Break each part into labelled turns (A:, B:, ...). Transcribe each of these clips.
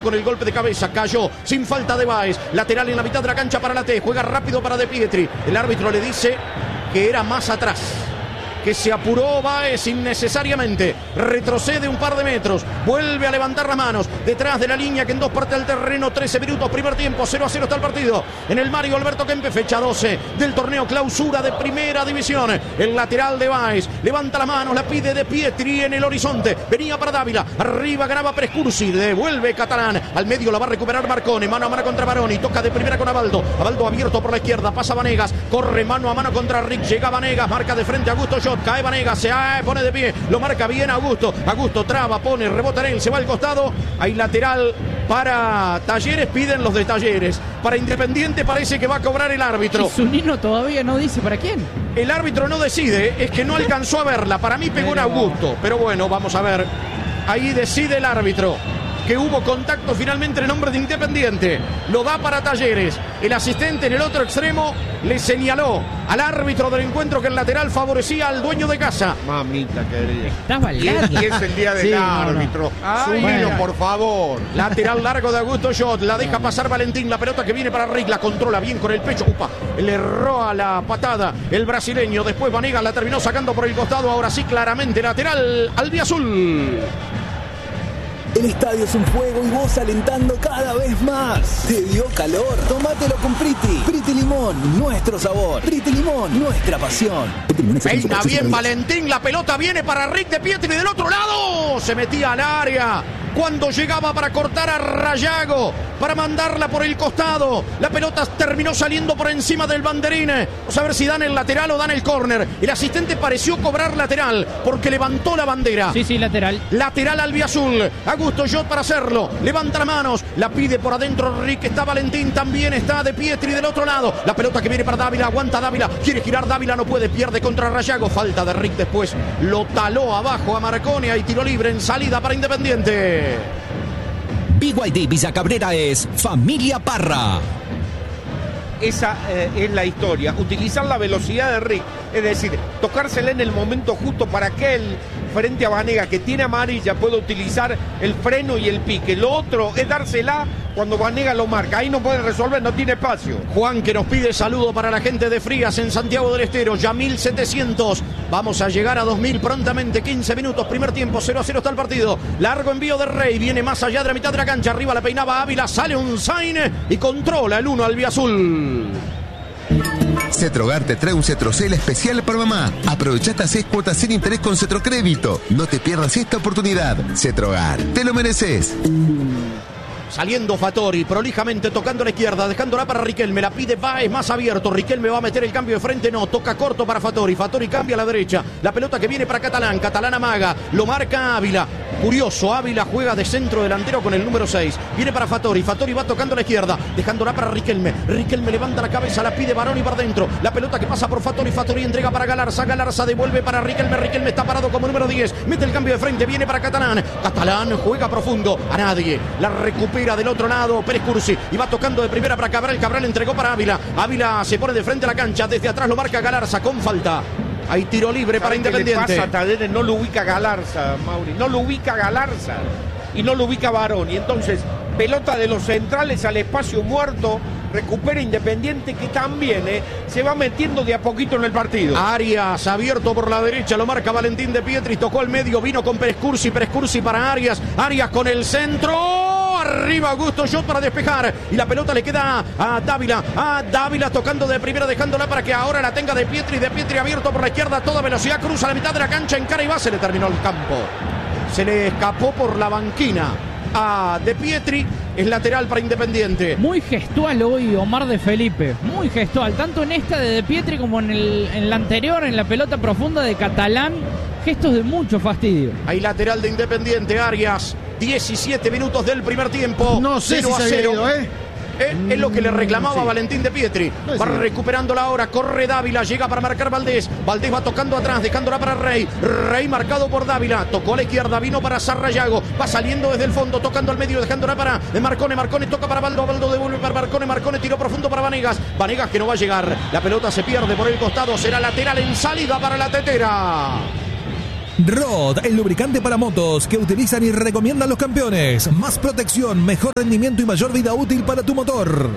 A: con el golpe de cabeza, cayó sin falta de Báez, lateral en la mitad de la cancha para la T, juega rápido para De Pietri, el árbitro le dice que era más atrás, que se apuró Báez innecesariamente, retrocede un par de metros, vuelve a levantar las manos, detrás de la línea que en dos partes del terreno, 13 minutos, primer tiempo, 0-0 está el partido, en el Mario Alberto Kempes, fecha 12 del torneo clausura de primera división, el lateral de Báez, levanta la mano, la pide De Pietri en el horizonte, venía para Dávila, arriba graba Prescursi, devuelve Catalán, al medio la va a recuperar Marcone, mano a mano contra Baroni, toca de primera con Abaldo abierto por la izquierda, pasa Vanegas, corre mano a mano contra Rick, llega Vanegas, marca de frente a Augusto Jot, cae Vanegas, se pone de pie, lo marca bien Augusto traba, pone, rebota en él, se va al costado, hay lateral para Talleres, piden los de Talleres, para Independiente parece que va a cobrar el árbitro.
B: Y Zunino todavía no dice para quién.
A: El árbitro no decide, es que no alcanzó a verla, para mí pegó en Augusto, pero bueno, vamos a ver, ahí decide el árbitro que hubo contacto finalmente en nombre de Independiente, lo da para Talleres, el asistente en el otro extremo le señaló al árbitro del encuentro que el lateral favorecía al dueño de casa.
C: Mamita querida.
B: Estás bailando.
C: Y es el día del árbitro. Zunino, por favor.
A: Lateral largo de Augusto Jot, la deja pasar Valentín, la pelota que viene para Rick, la controla bien con el pecho, le erró a la patada el brasileño, después Vanegas la terminó sacando por el costado, ahora sí claramente lateral albiazul.
D: El estadio es un fuego y vos alentando cada vez más. ¿Te dio calor? Tómatelo con Priti. Priti Limón, nuestro sabor. Priti Limón, nuestra pasión.
A: Peina bien Valentín, la pelota viene para Rick De Pietri del otro lado. Se metía al área cuando llegaba para cortar a Rayago, para mandarla por el costado. La pelota terminó saliendo por encima del banderín. Vamos a ver si dan el lateral o dan el córner. El asistente pareció cobrar lateral porque levantó la bandera.
B: Sí, lateral.
A: Lateral albiazul. Augusto Jot para hacerlo. Levanta las manos. La pide por adentro Rick. Está Valentín. También está De Pietri del otro lado. La pelota que viene para Dávila. Aguanta Dávila. Quiere girar Dávila. No puede. Pierde contra Rayago. Falta de Rick después. Lo taló abajo a Marcone. Y tiro libre en salida para Independiente.
D: BYD Villa Cabrera es Familia Parra.
C: Esa es la historia. Utilizar la velocidad de Rick. Es decir, tocársela en el momento justo para que él, frente a Vanegas, que tiene amarilla, pueda utilizar el freno y el pique. Lo otro es dársela cuando Vanegas lo marca. Ahí no puede resolver, no tiene espacio.
A: Juan que nos pide saludo para la gente de Frías en Santiago del Estero. Ya 1700. Vamos a llegar a 2000 prontamente. 15 minutos, primer tiempo. 0-0 está el partido. Largo envío de Rey. Viene más allá de la mitad de la cancha. Arriba la peinaba Ávila. Sale un sign y controla el 1 albiazul.
E: Cetrogar te trae un Cetrocel especial para mamá. Aprovecha hasta 6 cuotas sin interés con Cetrocrédito. No te pierdas esta oportunidad. Cetrogar, te lo mereces.
A: Saliendo Fattori, prolijamente tocando a la izquierda, dejándola para Riquelme, la pide Báez más abierto, Riquelme va a meter el cambio de frente, no, toca corto para Fattori, Fattori cambia a la derecha, la pelota que viene para Catalán, Catalán amaga, lo marca Ávila, curioso, Ávila juega de centro delantero con el número 6, viene para Fattori, Fattori va tocando a la izquierda, dejándola para Riquelme, Riquelme levanta la cabeza, la pide Baroni para adentro, la pelota que pasa por Fattori, Fattori entrega para Galarza, Galarza devuelve para Riquelme, Riquelme está parado como número 10, mete el cambio de frente, viene para Catalán, Catalán juega profundo, a nadie, la recupera del otro lado Pérez Cursi y va tocando de primera para Cabral, Cabral entregó para Ávila, Ávila se pone de frente a la cancha, desde atrás lo marca Galarza con falta. Hay tiro libre para Independiente.
C: ¿Qué le pasa a Talleres? No lo ubica Galarza, Mauri, no lo ubica Galarza y no lo ubica Barón, y entonces pelota de los centrales al espacio muerto, recupera Independiente que también se va metiendo de a poquito en el partido.
A: Arias abierto por la derecha, lo marca Valentín De Pietri, tocó al medio, vino con Pérez Cursi para Arias, Arias con el centro, arriba Augusto Jot para despejar y la pelota le queda a Dávila tocando de primera, dejándola para que ahora la tenga De Pietri abierto por la izquierda, toda velocidad, cruza la mitad de la cancha, encara y va, se le terminó el campo, se le escapó por la banquina a De Pietri, es lateral para Independiente.
B: Muy gestual hoy Omar de Felipe, muy gestual, tanto en esta de Pietri como en la anterior, en la pelota profunda de Catalán, gestos de mucho fastidio.
A: Hay lateral de Independiente, Arias, 17 minutos del primer tiempo,
F: no sé
A: 0
F: si
A: a 0. Es lo que le reclamaba
F: sí.
A: Valentín De Pietri. Va recuperándola ahora, corre Dávila, llega para marcar Valdés. Valdés va tocando atrás, dejándola para Rey. Rey marcado por Dávila, tocó a la izquierda, vino para Sarrayago, va saliendo desde el fondo, tocando al medio, dejándola para Marcone. Marcone toca para Baldo, Baldo devuelve para Marcone. Marcone tiró profundo para Vanegas. Vanegas que no va a llegar. La pelota se pierde por el costado, será lateral en salida para la tetera.
F: Rod, el lubricante para motos que utilizan y recomiendan los campeones. Más protección, mejor rendimiento y mayor vida útil para tu motor.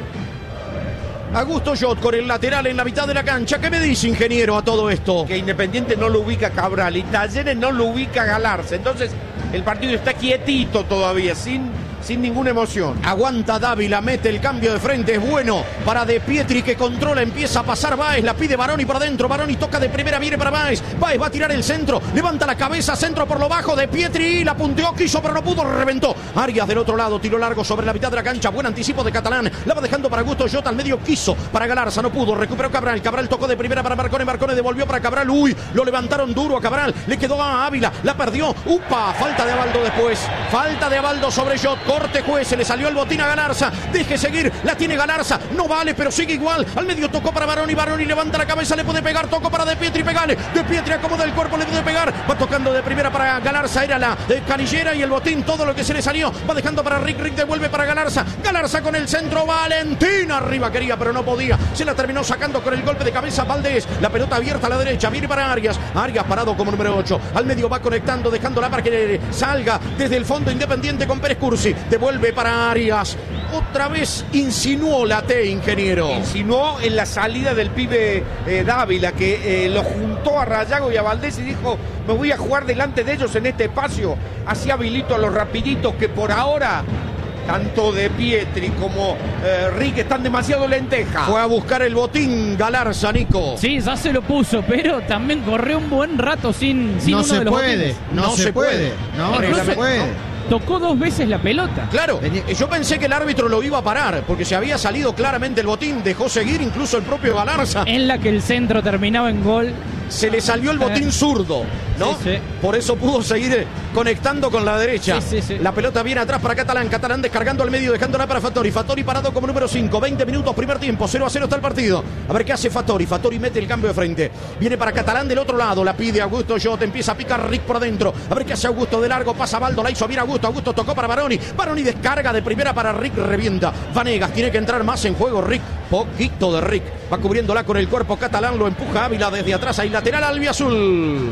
A: Augusto Jot con el lateral en la mitad de la cancha. ¿Qué me dice, ingeniero, a todo esto?
C: Que Independiente no lo ubica Cabral y Talleres no lo ubica Galarza. Entonces el partido está quietito todavía, sin ninguna emoción.
A: Aguanta Dávila, mete el cambio de frente, es bueno para De Pietri que controla, empieza a pasar Báez, la pide Baroni por dentro, Baroni toca de primera, viene para Báez, Báez va a tirar el centro, levanta la cabeza, centro por lo bajo, De Pietri, la punteó, quiso pero no pudo, reventó. Arias del otro lado, tiro largo sobre la mitad de la cancha, buen anticipo de Catalán, la va dejando para Augusto Jota al medio, quiso para Galarza, no pudo, recuperó Cabral, Cabral tocó de primera para Marcone, Marcone devolvió para Cabral, uy, lo levantaron duro a Cabral, le quedó a Ávila, la perdió, upa, falta de Abaldo después, falta de Abaldo sobre Jot, corte juez, se le salió el botín a Galarza, deje seguir, la tiene Galarza, no vale, pero sigue igual, al medio tocó para Baroni, Baroni levanta la cabeza, le puede pegar, tocó para De Pietri, pegale, De Pietri acomoda el cuerpo, le puede pegar, va tocando de primera para Galarza, era la canillera y el botín, todo lo que se le salió, va dejando para Rick, Rick devuelve para Galarza, Galarza con el centro, Valentín arriba quería, pero no podía, se la terminó sacando con el golpe de cabeza Valdés, la pelota abierta a la derecha, viene para Arias, Arias parado como número 8, al medio va conectando, dejándola para que salga desde el fondo Independiente con Pérez Cursi, devuelve para Arias, otra vez insinuó la T, ingeniero.
C: Insinuó en la salida del pibe Dávila, que lo juntó a Rayago y a Valdés y dijo, me voy a jugar delante de ellos en este espacio, así habilito a los rapiditos que por ahora tanto De Pietri como Rick están demasiado lentejas.
A: Fue a buscar el botín Galarza, Nico.
B: Sí, ya se lo puso, pero también corrió un buen rato sin
G: no
B: uno
G: se
B: de los
G: puede,
B: botines.
G: no se puede, no se puede.
B: Tocó 2 veces la pelota.
A: Claro, yo pensé que el árbitro lo iba a parar, porque se había salido claramente el botín, dejó seguir incluso el propio Galarza.
B: En la que el centro terminaba en gol.
A: Se le salió el botín zurdo, ¿no?
B: Sí, sí.
A: Por eso pudo seguir conectando con la derecha.
B: Sí, sí, sí.
A: La pelota viene atrás para Catalán, Catalán descargando al medio, dejándola para Fattori. Fattori parado como número 5, 20 minutos, primer tiempo, 0-0 está el partido. A ver qué hace Fattori. Fattori mete el cambio de frente. Viene para Catalán del otro lado, la pide Augusto Jot, empieza a picar Rick por dentro. A ver qué hace Augusto de largo, pasa Baldo, la hizo bien Augusto. Augusto tocó para Baroni. Baroni descarga de primera para Rick, revienta. Vanegas tiene que entrar más en juego Rick. Poquito de Rick. Va cubriéndola con el cuerpo Catalán, lo empuja Ávila desde atrás. Hay lateral albiazul.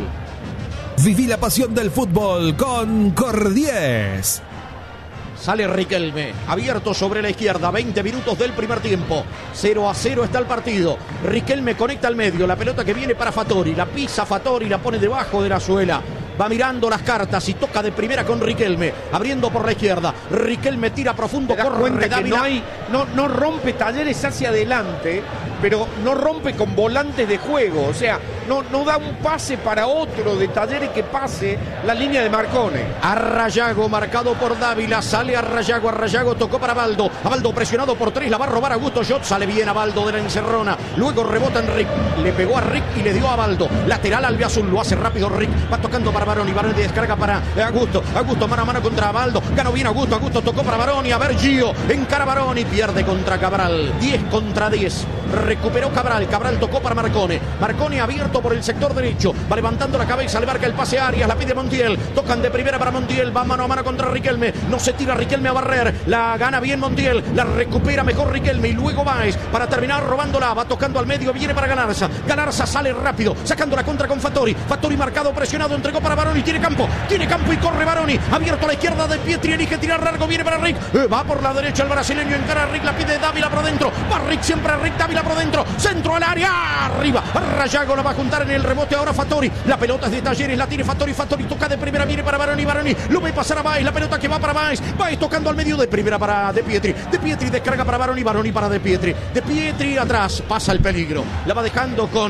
F: Viví la pasión del fútbol con Cordies.
A: Sale Riquelme, abierto sobre la izquierda, 20 minutos del primer tiempo, 0-0 está el partido. Riquelme conecta al medio, la pelota que viene para Fattori, la pisa Fattori, la pone debajo de la suela. Va mirando las cartas y toca de primera con Riquelme, abriendo por la izquierda. Riquelme tira profundo, corre Dávila.
C: No rompe Talleres hacia adelante, pero no rompe con volantes de juego. O sea, no da un pase para otro de Talleres que pase la línea de Marcone.
A: Arrayago marcado por Dávila, sale Arrayago tocó para Baldo. Baldo presionado por 3, la va a robar Augusto Jot, sale bien a Baldo de la encerrona. Luego rebota en Rick, le pegó a Rick y le dio a Baldo. Lateral albiazul, lo hace rápido Rick, va tocando para Baroni, Baroni descarga para Augusto, mano a mano contra Baldo, ganó bien Augusto tocó para Baroni, a ver Gio, encara Baroni, pierde contra Cabral, 10 contra 10, recuperó Cabral tocó para Marcone abierto por el sector derecho, va levantando la cabeza, le marca el pase a Arias, la pide Montiel, tocan de primera para Montiel, va mano a mano contra Riquelme, no se tira Riquelme a barrer, la gana bien Montiel, la recupera mejor Riquelme y luego Báez para terminar robándola, va tocando al medio, viene para Galarza sale rápido, sacando la contra con Fattori marcado, presionado, entregó para Baroni, tiene campo y corre Baroni, abierto a la izquierda de Pietri, elige tirar largo, viene para Rick, va por la derecha el brasileño, encara a Rick, la pide Dávila por dentro, va Rick, siempre a Rick, Dávila por dentro, centro al área, arriba, Rayago la va a juntar en el rebote ahora Fattori, la pelota es de Talleres, la tiene Fattori toca de primera, viene para Baroni, lo ve pasar a Báez, la pelota que va para Báez tocando al medio de primera para De Pietri descarga para Baroni para De Pietri atrás, pasa el peligro, la va dejando con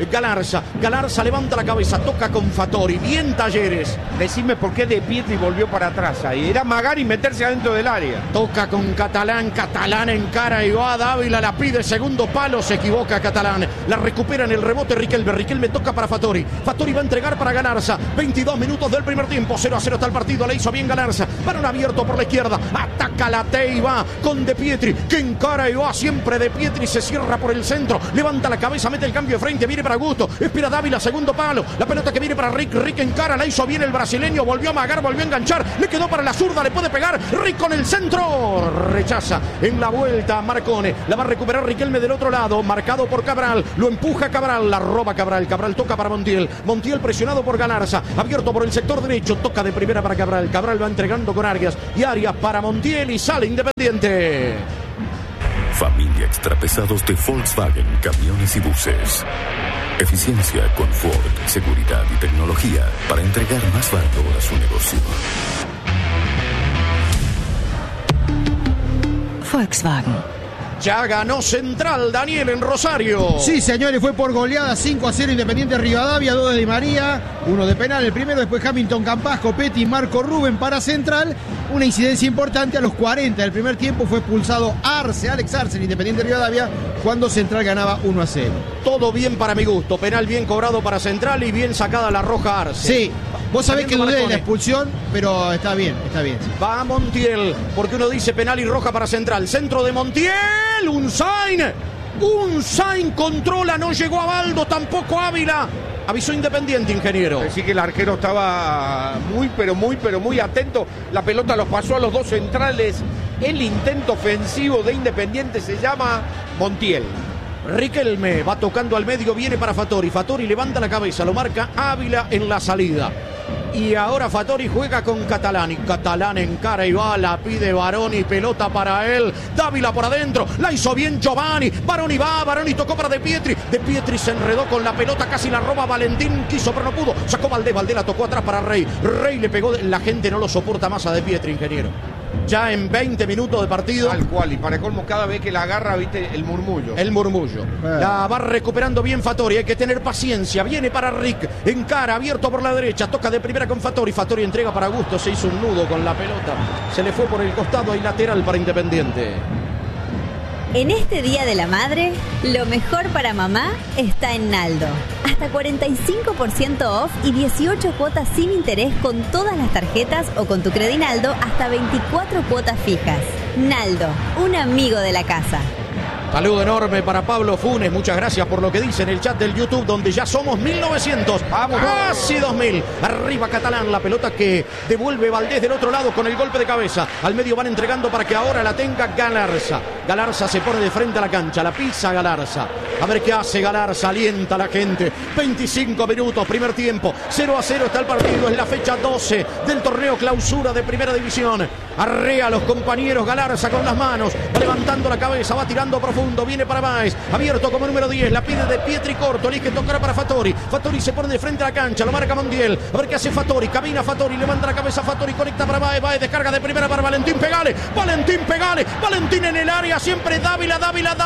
A: Galarza levanta la cabeza, toca con Fattori, bien Talleres.
C: Decime por qué De Pietri volvió para atrás ahí. Era amagar y meterse adentro del área.
A: Toca con Catalán encara y va Dávila, la pide segundo palo, se equivoca Catalán. La recupera en el rebote Riquelme toca para Fattori va a entregar para Galarza. 22 minutos del primer tiempo, 0-0 está el partido, le hizo bien Galarza. Balón abierto por la izquierda, ataca la T y va con De Pietri, que encara y va siempre De Pietri, se cierra por el centro, levanta la cabeza, mete el cambio de frente, viene para Augusto, espera Dávila, segundo palo, la pelota que viene para Rick encara, la hizo bien el brasileño, volvió a amagar, volvió a enganchar, le quedó para la zurda, le puede pegar, Rick con el centro, rechaza en la vuelta Marcone, la va a recuperar Riquelme del otro lado, marcado por Cabral, lo empuja Cabral, la roba Cabral. Cabral. Cabral toca para Montiel. Montiel presionado por Galarza. Abierto por el sector derecho. Toca de primera para Cabral. Cabral va entregando con Arias. Y Arias para Montiel y sale Independiente.
H: Familia Extrapesados de Volkswagen, camiones y buses. Eficiencia, confort, seguridad y tecnología para entregar más valor a su negocio.
I: Volkswagen.
A: Ya ganó Central, Daniel, en Rosario.
G: Sí, señores, fue por goleada 5-0 Independiente Rivadavia, 2 de Di María, 1 de penal, el primero, después Hamilton, Campas, Copetti, Marco Rubén para Central. Una incidencia importante a los 40 del primer tiempo, fue expulsado Alex Arce, en Independiente Rivadavia, cuando Central ganaba 1-0.
A: Todo bien para mi gusto, penal bien cobrado para Central y bien sacada la roja Arce.
G: Sí, vos sabés que dudé de la expulsión, pero está bien. Sí.
A: Va Montiel, porque uno dice penal y roja para Central. Centro de Montiel, un Sain controla, no llegó a Baldo, tampoco Ávila. Avisó Independiente, ingeniero.
C: Así que el arquero estaba muy atento. La pelota los pasó a los dos centrales. El intento ofensivo de Independiente se llama Montiel.
A: Riquelme va tocando al medio, viene para Fattori. Fattori levanta la cabeza, lo marca Ávila en la salida. Y ahora Fattori juega con Catalani. Catalán encara y va, la pide Baroni, pelota para él. Dávila por adentro, la hizo bien Giovanni. Baroni va, Baroni tocó para De Pietri. De Pietri se enredó con la pelota, casi la roba Valentín. Quiso pero no pudo, sacó Valdés, Valdés la tocó atrás para Rey. Rey le pegó, la gente no lo soporta más a De Pietri, ingeniero. Ya en 20 minutos de partido.
C: Tal cual, y para colmo cada vez que la agarra, viste, el murmullo.
A: La va recuperando bien Fattori, hay que tener paciencia. Viene para Rick, encara, abierto por la derecha, toca de primera con Fattori. Fattori entrega para Augusto, se hizo un nudo con la pelota. Se le fue por el costado, hay lateral para Independiente.
J: En este Día de la Madre, lo mejor para mamá está en Naldo. Hasta 45% off y 18 cuotas sin interés con todas las tarjetas o con tu Credinaldo hasta 24 cuotas fijas. Naldo, un amigo de la casa.
A: Saludo enorme para Pablo Funes, muchas gracias por lo que dice en el chat del YouTube, donde ya somos 1900,
C: vamos,
A: casi 2000. Arriba Catalán, la pelota que devuelve Valdés del otro lado con el golpe de cabeza. Al medio van entregando para que ahora la tenga Galarza. Galarza se pone de frente a la cancha, la pisa Galarza. A ver qué hace Galarza, alienta a la gente. 25 minutos, primer tiempo, 0-0 está el partido, es la fecha 12 del torneo clausura de Primera División. Arrea a los compañeros Galarza con las manos, va levantando la cabeza, va tirando profundo. Viene para Báez, abierto como número 10, la pide De Pietri corto, elige tocar para Fattori. Fattori se pone de frente a la cancha, lo marca Montiel. A ver qué hace Fattori, camina Fattori, levanta la cabeza Fattori, conecta para Báez, Báez descarga de primera para Valentín Pegale, Valentín en el área, siempre Dávila,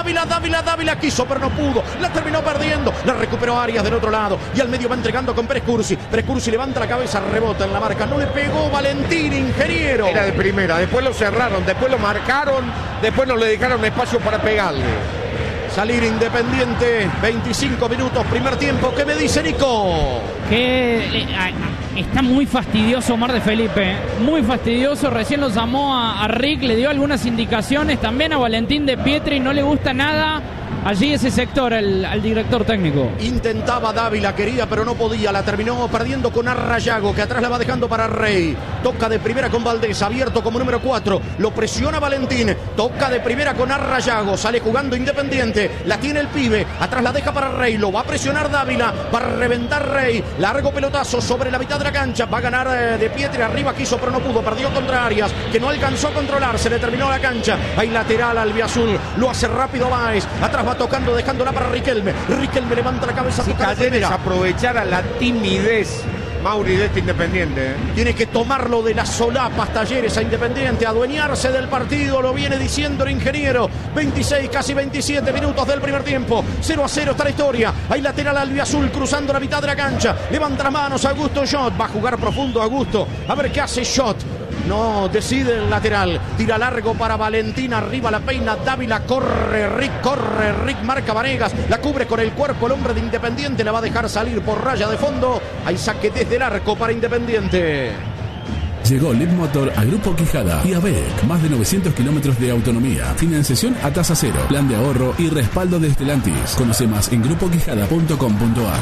A: quiso pero no pudo, la terminó perdiendo, la recuperó Arias del otro lado y al medio va entregando con Pérez Cursi levanta la cabeza, rebota en la marca, no le pegó Valentín, ingeniero.
C: Era de primera, después lo cerraron, después lo marcaron, después no le dejaron espacio para pegarle.
A: Salir Independiente, 25 minutos, primer tiempo. ¿Qué me dice Nico?
B: Que está muy fastidioso Omar de Felipe, muy fastidioso. Recién lo llamó a Rick, le dio algunas indicaciones también a Valentín De Pietri, no le gusta nada allí ese sector al director técnico.
A: Intentaba Dávila, quería, pero no podía. La terminó perdiendo con Arrayago, que atrás la va dejando para Rey. Toca de primera con Valdés, abierto como número 4. Lo presiona Valentín. Toca de primera con Arrayago. Sale jugando Independiente. La tiene el pibe. Atrás la deja para Rey. Lo va a presionar Dávila. Va a reventar Rey. Largo pelotazo sobre la mitad de la cancha. Va a ganar De Pietri. Arriba quiso, pero no pudo. Perdió contra Arias, que no alcanzó a controlar. Se le terminó la cancha. Hay lateral albiazul. Lo hace rápido Báez. Atrás va tocando, dejándola para Riquelme. Riquelme levanta la cabeza.
C: Si Talleres aprovechara la timidez, Mauri, de este Independiente.
A: Tiene que tomarlo de las solapas Talleres a Independiente, adueñarse del partido, lo viene diciendo el ingeniero. 26, casi 27 minutos del primer tiempo. 0-0 está la historia. Hay lateral albiazul cruzando la mitad de la cancha. Levanta las manos Augusto Schott. Va a jugar profundo Augusto. A ver qué hace Schott. No, decide el lateral. Tira largo para Valentín. Arriba la peina Dávila. Corre Rick. Marca Vanegas. La cubre con el cuerpo el hombre de Independiente. La va a dejar salir por raya de fondo. Hay saque desde el arco para Independiente.
K: Llegó Lead Motor a Grupo Quijada y ABEC. Más de 900 kilómetros de autonomía. Financiación a tasa cero. Plan de ahorro y respaldo de Stellantis. Conoce más en grupoquijada.com.ar.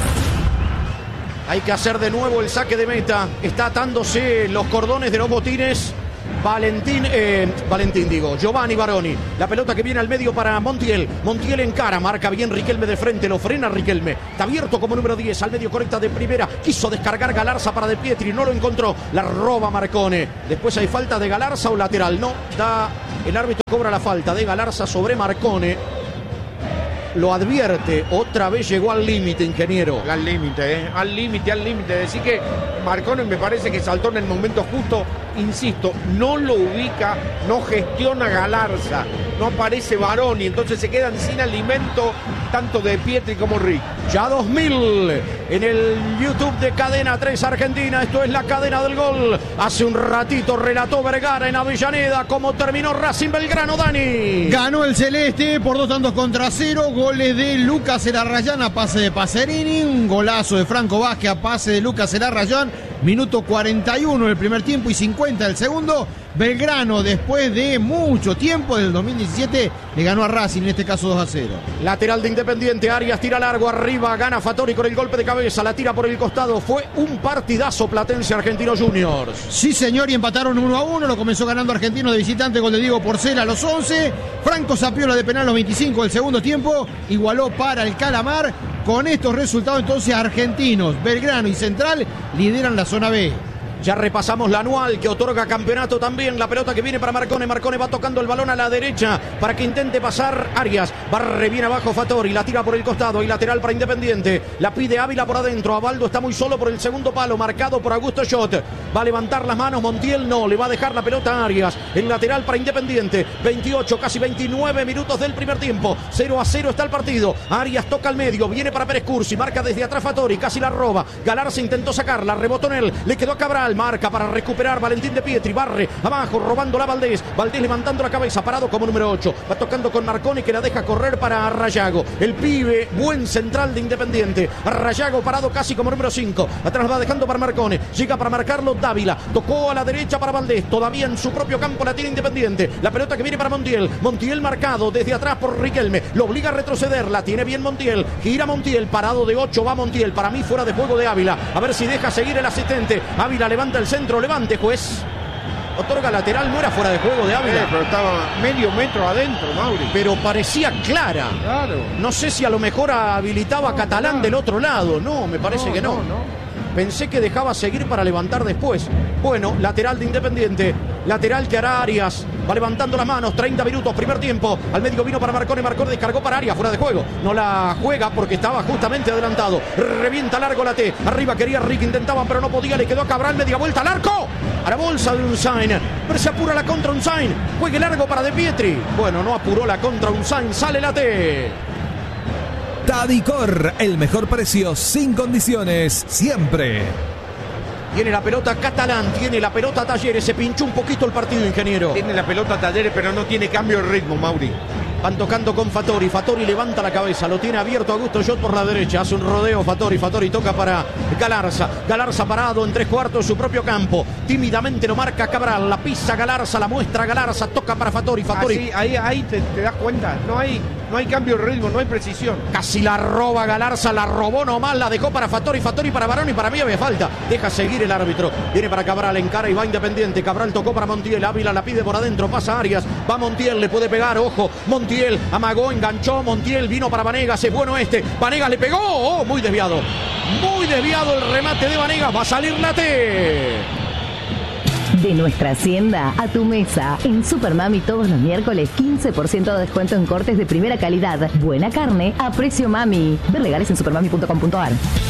A: Hay que hacer de nuevo el saque de meta. Está atándose los cordones de los botines Giovanni Baroni. La pelota que viene al medio para Montiel. Montiel encara, marca bien Riquelme de frente, lo frena Riquelme. Está abierto como número 10, al medio correcta de primera. Quiso descargar Galarza para De Pietri, no lo encontró. La roba Marcone. Después hay falta de Galarza o lateral. No, el árbitro cobra la falta de Galarza sobre Marcone. Lo advierte, otra vez llegó al límite, ingeniero.
C: Al límite, al límite. Decir que Marcone me parece que saltó en el momento justo. Insisto, no lo ubica, no gestiona Galarza, no aparece Baroni, entonces se quedan sin alimento tanto De Pietri como Rick.
A: Ya 2000 en el YouTube de Cadena 3 Argentina. Esto es la cadena del gol. Hace un ratito relató Vergara en Avellaneda cómo terminó Racing Belgrano, Dani.
G: Ganó el Celeste por 2-0. Goles de Lucas Elarrayán a pase de Pacerini. Un golazo de Franco Vázquez a pase de Lucas Elarrayán. Minuto 41 del primer tiempo y 50 del segundo. Belgrano, después de mucho tiempo, del 2017, le ganó a Racing, en este caso 2-0.
A: Lateral de Independiente, Arias tira largo, arriba, gana Fattori con el golpe de cabeza, la tira por el costado. Fue un partidazo Platense Argentinos Juniors.
G: Sí, señor, y empataron 1-1, lo comenzó ganando Argentino de visitante, gol de Diego Porcel a los 11. Franco Sapiola de penal a los 25 del segundo tiempo, igualó para el Calamar. Con estos resultados, entonces, Argentinos, Belgrano y Central lideran la zona B.
A: Ya repasamos la anual que otorga campeonato también. La pelota que viene para Marcone. Marcone va tocando el balón a la derecha para que intente pasar Arias. Barre bien abajo Fattori. La tira por el costado. Y lateral para Independiente. La pide Ávila por adentro. Abaldo está muy solo por el segundo palo. Marcado por Augusto Schott. Va a levantar las manos. Montiel no. Le va a dejar la pelota a Arias. El lateral para Independiente. 28, casi 29 minutos del primer tiempo. 0-0 está el partido. Arias toca al medio. Viene para Pérez Cursi. Marca desde atrás Fattori. Casi la roba. Galarza intentó sacarla. Rebotó en él. Le quedó a Cabral. Marca para recuperar Valentín De Pietri. Barre abajo, robándola a Valdés. Valdés levantando la cabeza, parado como número 8. Va tocando con Marcone que la deja correr para Rayago. El pibe, buen central de Independiente. Rayago parado casi como número 5. Atrás va dejando para Marcone. Llega para marcarlo Dávila. Tocó a la derecha para Valdés. Todavía en su propio campo la tiene Independiente. La pelota que viene para Montiel. Montiel marcado desde atrás por Riquelme. Lo obliga a retroceder. La tiene bien Montiel. Gira Montiel. Parado de 8 va Montiel. Para mí fuera de juego de Ávila. A ver si deja seguir el asistente. Ávila levanta el centro, levante, juez. Otorga lateral, no era fuera de juego de Ávila.
C: Pero estaba medio metro adentro, Mauri.
A: Pero parecía clara.
C: Claro.
A: No sé si a lo mejor habilitaba a Catalán del otro lado. No, me parece que no. Pensé que dejaba seguir para levantar después. Bueno, lateral de Independiente. Lateral que hará Arias. Va levantando las manos. 30 minutos, primer tiempo. Al medio vino para Marcone. Marcone descargó para Arias, fuera de juego. No la juega porque estaba justamente adelantado. Revienta largo la T. Arriba quería Rick. Intentaba, pero no podía. Le quedó a Cabral. Media vuelta al arco. A la bolsa de Unzain. Pero se apura la contra Unzain. Juegue largo para De Pietri. Bueno, no apuró la contra Unzain. Sale la T.
F: Tadicor, el mejor precio sin condiciones, siempre.
A: Tiene la pelota Catalán, tiene la pelota Talleres, se pinchó un poquito el partido, ingeniero.
C: Tiene la pelota Talleres, pero no tiene cambio de ritmo, Mauri.
A: Van tocando con Fattori. Fattori levanta la cabeza. Lo tiene abierto Augusto Schott por la derecha. Hace un rodeo Fattori. Fattori toca para Galarza. Galarza parado en 3/4 de su propio campo. Tímidamente lo marca Cabral. La pisa Galarza. La muestra Galarza. Toca para Fattori. Fattori.
C: Ahí te das cuenta. No hay cambio de ritmo. No hay precisión.
A: Casi la roba Galarza. La robó nomás. La dejó para Fattori. Fattori para Baroni. Para mí había falta. Deja seguir el árbitro. Viene para Cabral. Encara y va Independiente. Cabral tocó para Montiel. Ávila la pide por adentro. Pasa Arias. Va Montiel. Le puede pegar. Ojo. Montiel amagó, enganchó, Montiel vino para Vanegas, es bueno este, Vanegas le pegó, muy desviado el remate de Vanegas, va a salir la T.
I: De nuestra hacienda a tu mesa, en Supermami todos los miércoles 15% de descuento en cortes de primera calidad, buena carne a precio mami, ver legales en supermami.com.ar.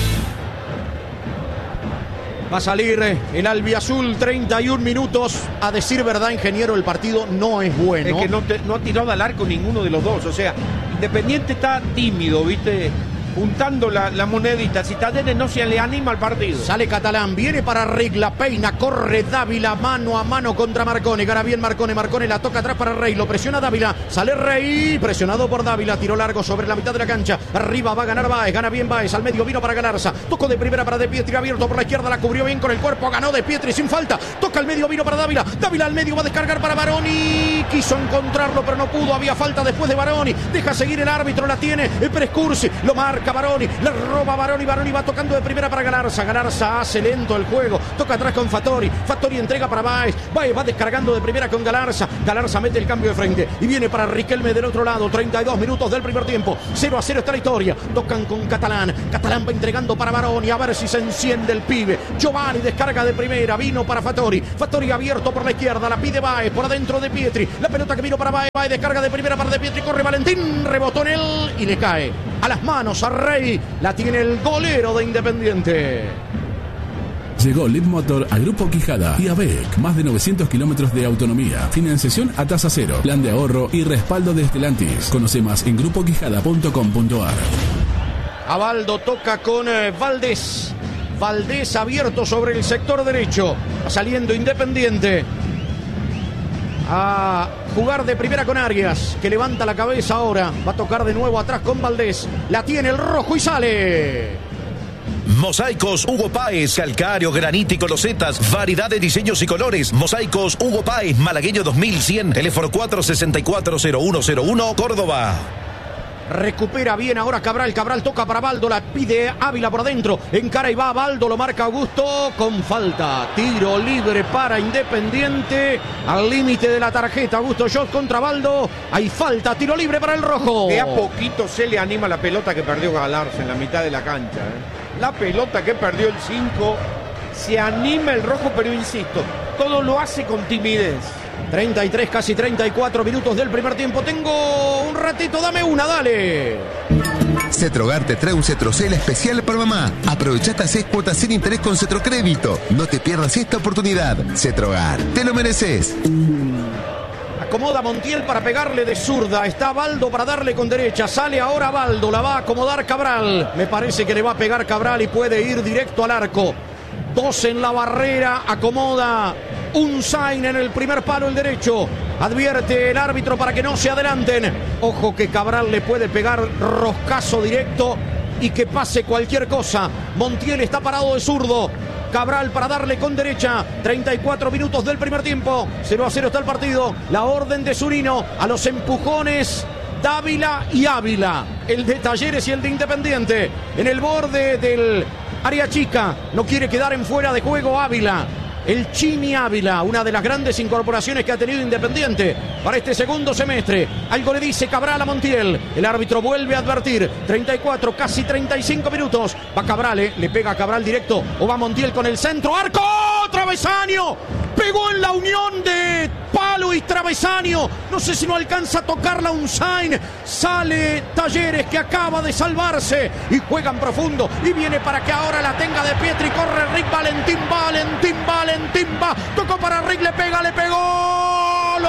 A: Va a salir el albiazul, 31 minutos. A decir verdad, ingeniero, el partido no es bueno.
C: Es que no ha tirado al arco ninguno de los dos. O sea, Independiente está tímido, ¿viste? Juntando la monedita. Si Talleres no se le anima al partido.
A: Sale Catalán, viene para Rick, la peina, corre Dávila mano a mano contra Marcone. Gana bien Marcone, Marcone la toca atrás para Rey, lo presiona Dávila, sale Rey, presionado por Dávila, tiró largo sobre la mitad de la cancha. Arriba va a ganar Báez, gana bien Báez, al medio vino para Galarza. Tocó de primera para De Pietri, abierto por la izquierda, la cubrió bien con el cuerpo, ganó De Pietri sin falta. Toca al medio, vino para Dávila, Dávila al medio va a descargar para Baroni. Quiso encontrarlo, pero no pudo, había falta después de Baroni. Deja seguir el árbitro, la tiene Pérez Cursi, lo marca marca Baroni, le roba Baroni va tocando de primera para Galarza. Galarza hace lento el juego, toca atrás con Fattori entrega para Baez va descargando de primera con Galarza mete el cambio de frente y viene para Riquelme del otro lado. 32 minutos del primer tiempo, 0-0 está la historia. Tocan con Catalán va entregando para Baroni, a ver si se enciende el pibe. Giovanni descarga de primera, vino para Fattori abierto por la izquierda, la pide Baez, por adentro de Pietri, la pelota que vino para Baez descarga de primera para de Pietri, corre Valentín, rebotó en él y le cae a las manos a Rey. La tiene el golero de Independiente.
K: Llegó Leadmotor a Grupo Quijada y ABEC. Más de 900 kilómetros de autonomía. Financiación a tasa cero. Plan de ahorro y respaldo de Stellantis. Conoce más en grupoquijada.com.ar.
A: Abaldo toca con Valdés. Valdés abierto sobre el sector derecho. Saliendo Independiente a jugar de primera con Arias, que levanta la cabeza ahora. Va a tocar de nuevo atrás con Valdés. La tiene el rojo y sale.
L: Mosaicos Hugo Páez, calcáreo, granítico, losetas, variedad de diseños y colores. Mosaicos Hugo Páez, Malagueño 2100, teléfono 464-0101, Córdoba.
A: Recupera bien ahora Cabral toca para Baldo, la pide Ávila por adentro, encara y va Baldo, lo marca Augusto con falta. Tiro libre para Independiente, al límite de la tarjeta. Augusto Schott contra Baldo, hay falta, tiro libre para el rojo.
C: De a poquito se le anima la pelota que perdió Galarza en la mitad de la cancha. La pelota que perdió el 5, se anima el rojo, pero insisto, todo lo hace con timidez.
A: 33, casi 34 minutos del primer tiempo. Tengo un ratito, dame una, dale.
E: Cetrogar te trae un Cetrocel especial para mamá. Aprovecha hasta 6 cuotas sin interés con Cetrocrédito. No te pierdas esta oportunidad. Cetrogar, te lo mereces.
A: Acomoda Montiel para pegarle de zurda. Está Baldo para darle con derecha. Sale ahora Baldo, la va a acomodar Cabral. Me parece que le va a pegar Cabral y puede ir directo al arco. 2 en la barrera, acomoda Unzain en el primer palo, el derecho. Advierte el árbitro para que no se adelanten. Ojo que Cabral le puede pegar roscazo directo y que pase cualquier cosa. Montiel está parado de zurdo. Cabral para darle con derecha. 34 minutos del primer tiempo. 0-0 está el partido. La orden de Zurino a los empujones. Dávila y Ávila. El de Talleres y el de Independiente. En el borde del área chica. No quiere quedar en fuera de juego Ávila. El Chimi Ávila, una de las grandes incorporaciones que ha tenido Independiente para este segundo semestre. Algo le dice Cabral a Montiel. El árbitro vuelve a advertir. 34, casi 35 minutos. Va Cabral, le pega a Cabral directo. O va Montiel con el centro. ¡Arco! ¡Travesaño! Pegó en la unión de palo y travesaño. No sé si no alcanza a tocarla Unzain. Sale Talleres, que acaba de salvarse. Y juegan profundo. Y viene para que ahora la tenga de Pietri. Corre Rick Valentín. Va. Tocó para Rick, le pegó. Lo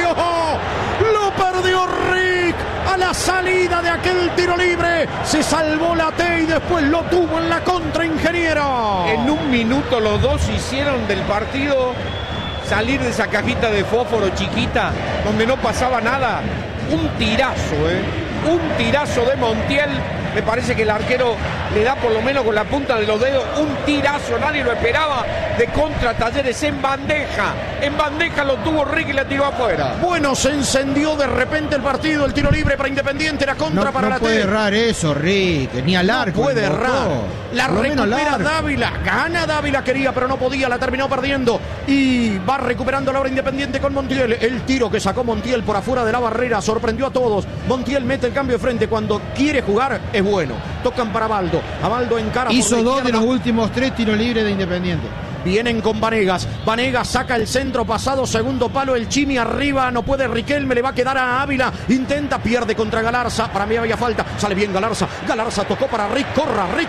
A: perdió Rick. A la salida de aquel tiro libre. Se salvó la T y después lo tuvo en la contra, Ingeniero.
C: En un minuto los dos hicieron del partido salir de esa cajita de fósforo chiquita donde no pasaba nada. Un tirazo de Montiel. Me parece que el arquero le da por lo menos con la punta de los dedos un tirazo. Nadie lo esperaba. De contra Talleres en bandeja. En bandeja lo tuvo Rick y la tiró afuera.
A: Bueno, se encendió de repente el partido. El tiro libre para Independiente. La contra para la
G: No puede errar eso, Rick. Ni al arco.
A: No puede errar. La recupera Dávila. Gana Dávila, quería, pero no podía. La terminó perdiendo. Y va recuperando la hora Independiente con Montiel. El tiro que sacó Montiel por afuera de la barrera sorprendió a todos. Montiel mete el cambio de frente. Cuando quiere jugar es bueno. Tocan para Baldo. A Baldo encara.
G: Hizo 2 de los últimos 3 tiros libres de Independiente.
A: Vienen con Vanegas. Vanegas saca el centro pasado, segundo palo. El Chimi arriba. No puede Riquelme. Le va a quedar a Ávila. Intenta, pierde contra Galarza. Para mí había falta. Sale bien Galarza. Galarza tocó para Rick. Corra Rick.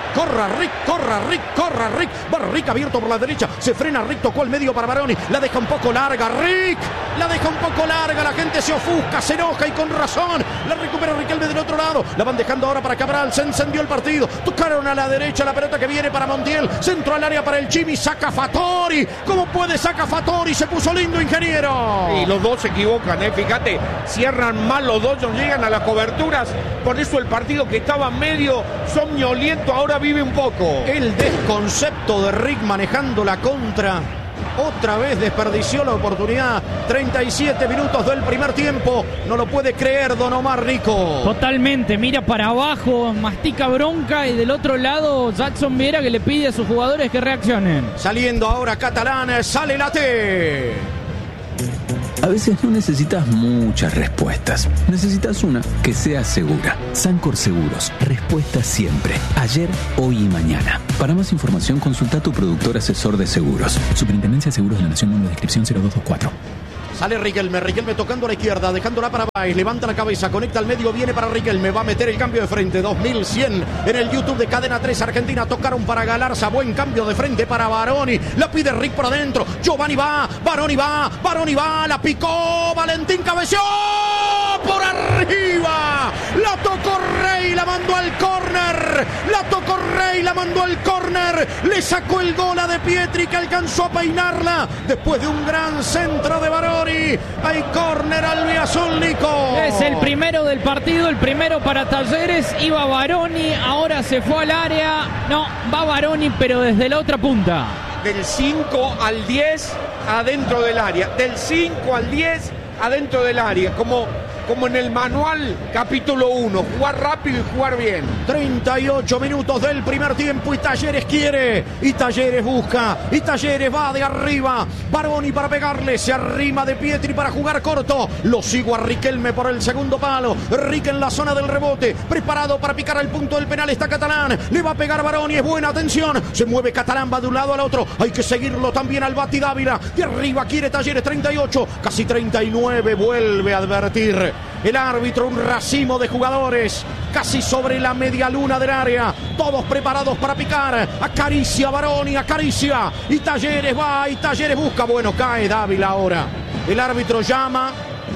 A: Va Rick abierto por la derecha. Se frena Rick. Tocó al medio para Baroni. La deja un poco larga. Rick. La deja un poco larga. La gente se ofusca. Se enoja y con razón. La recupera Riquelme del otro lado. La van dejando ahora para Cabral. Se encendió el partido. Tocaron a la derecha. La pelota que viene para Montiel. Centro al área para el Chimi. Saca Fattori. ¿Cómo puede sacar Fattori? Se puso lindo, Ingeniero.
C: Y los dos se equivocan, fíjate, cierran mal los dos, no llegan a las coberturas. Por eso el partido que estaba medio somnoliento ahora vive un poco.
A: El desconcepto de Rick manejando la contra. Otra vez desperdició la oportunidad. 37 minutos del primer tiempo. No lo puede creer don Omar Rico.
B: Totalmente, mira para abajo, mastica bronca y del otro lado Jackson Viera que le pide a sus jugadores que reaccionen.
A: Saliendo ahora Catalán, sale la T.
M: A veces no necesitas muchas respuestas. Necesitas una que sea segura. Sancor Seguros. Respuesta siempre. Ayer, hoy y mañana. Para más información, consulta a tu productor asesor de seguros. Superintendencia de Seguros de la Nación, número de inscripción 0224.
A: Sale Riquelme tocando a la izquierda, dejándola para Báez, levanta la cabeza, conecta al medio, viene para Riquelme, va a meter el cambio de frente, 2100 en el YouTube de Cadena 3 Argentina, tocaron para Galarza, buen cambio de frente para Baroni, la pide Rick por adentro, Giovanni va, Baroni va, la picó, Valentín cabeció, por arriba, la tocó Rey, la mandó al córner, le sacó el gol a De Pietri que alcanzó a peinarla, después de un gran centro de Baroni. Hay córner albiazul, Nico.
B: Es el primero del partido, el primero para Talleres. Iba Baroni, ahora se fue al área. No, va Baroni, pero desde la otra punta.
C: Del 5 al 10 adentro del área. Del 5 al 10 adentro del área. Como en el manual capítulo 1, jugar rápido y jugar bien.
A: 38 minutos del primer tiempo y Talleres quiere, y Talleres busca, y Talleres va de arriba. Baroni para pegarle, se arrima De Pietri para jugar corto. Lo sigo a Riquelme por el segundo palo. Rique en la zona del rebote, preparado para picar al punto del penal. Está Catalán, le va a pegar Baroni, es buena, atención. Se mueve Catalán, va de un lado al otro. Hay que seguirlo también al Bati Dávila. De arriba quiere Talleres, 38, casi 39, vuelve a advertir el árbitro, un racimo de jugadores casi sobre la media luna del área, todos preparados para picar. Acaricia Baroni, acaricia, y Talleres va, y Talleres busca. Bueno, cae Dávila ahora. El árbitro llama,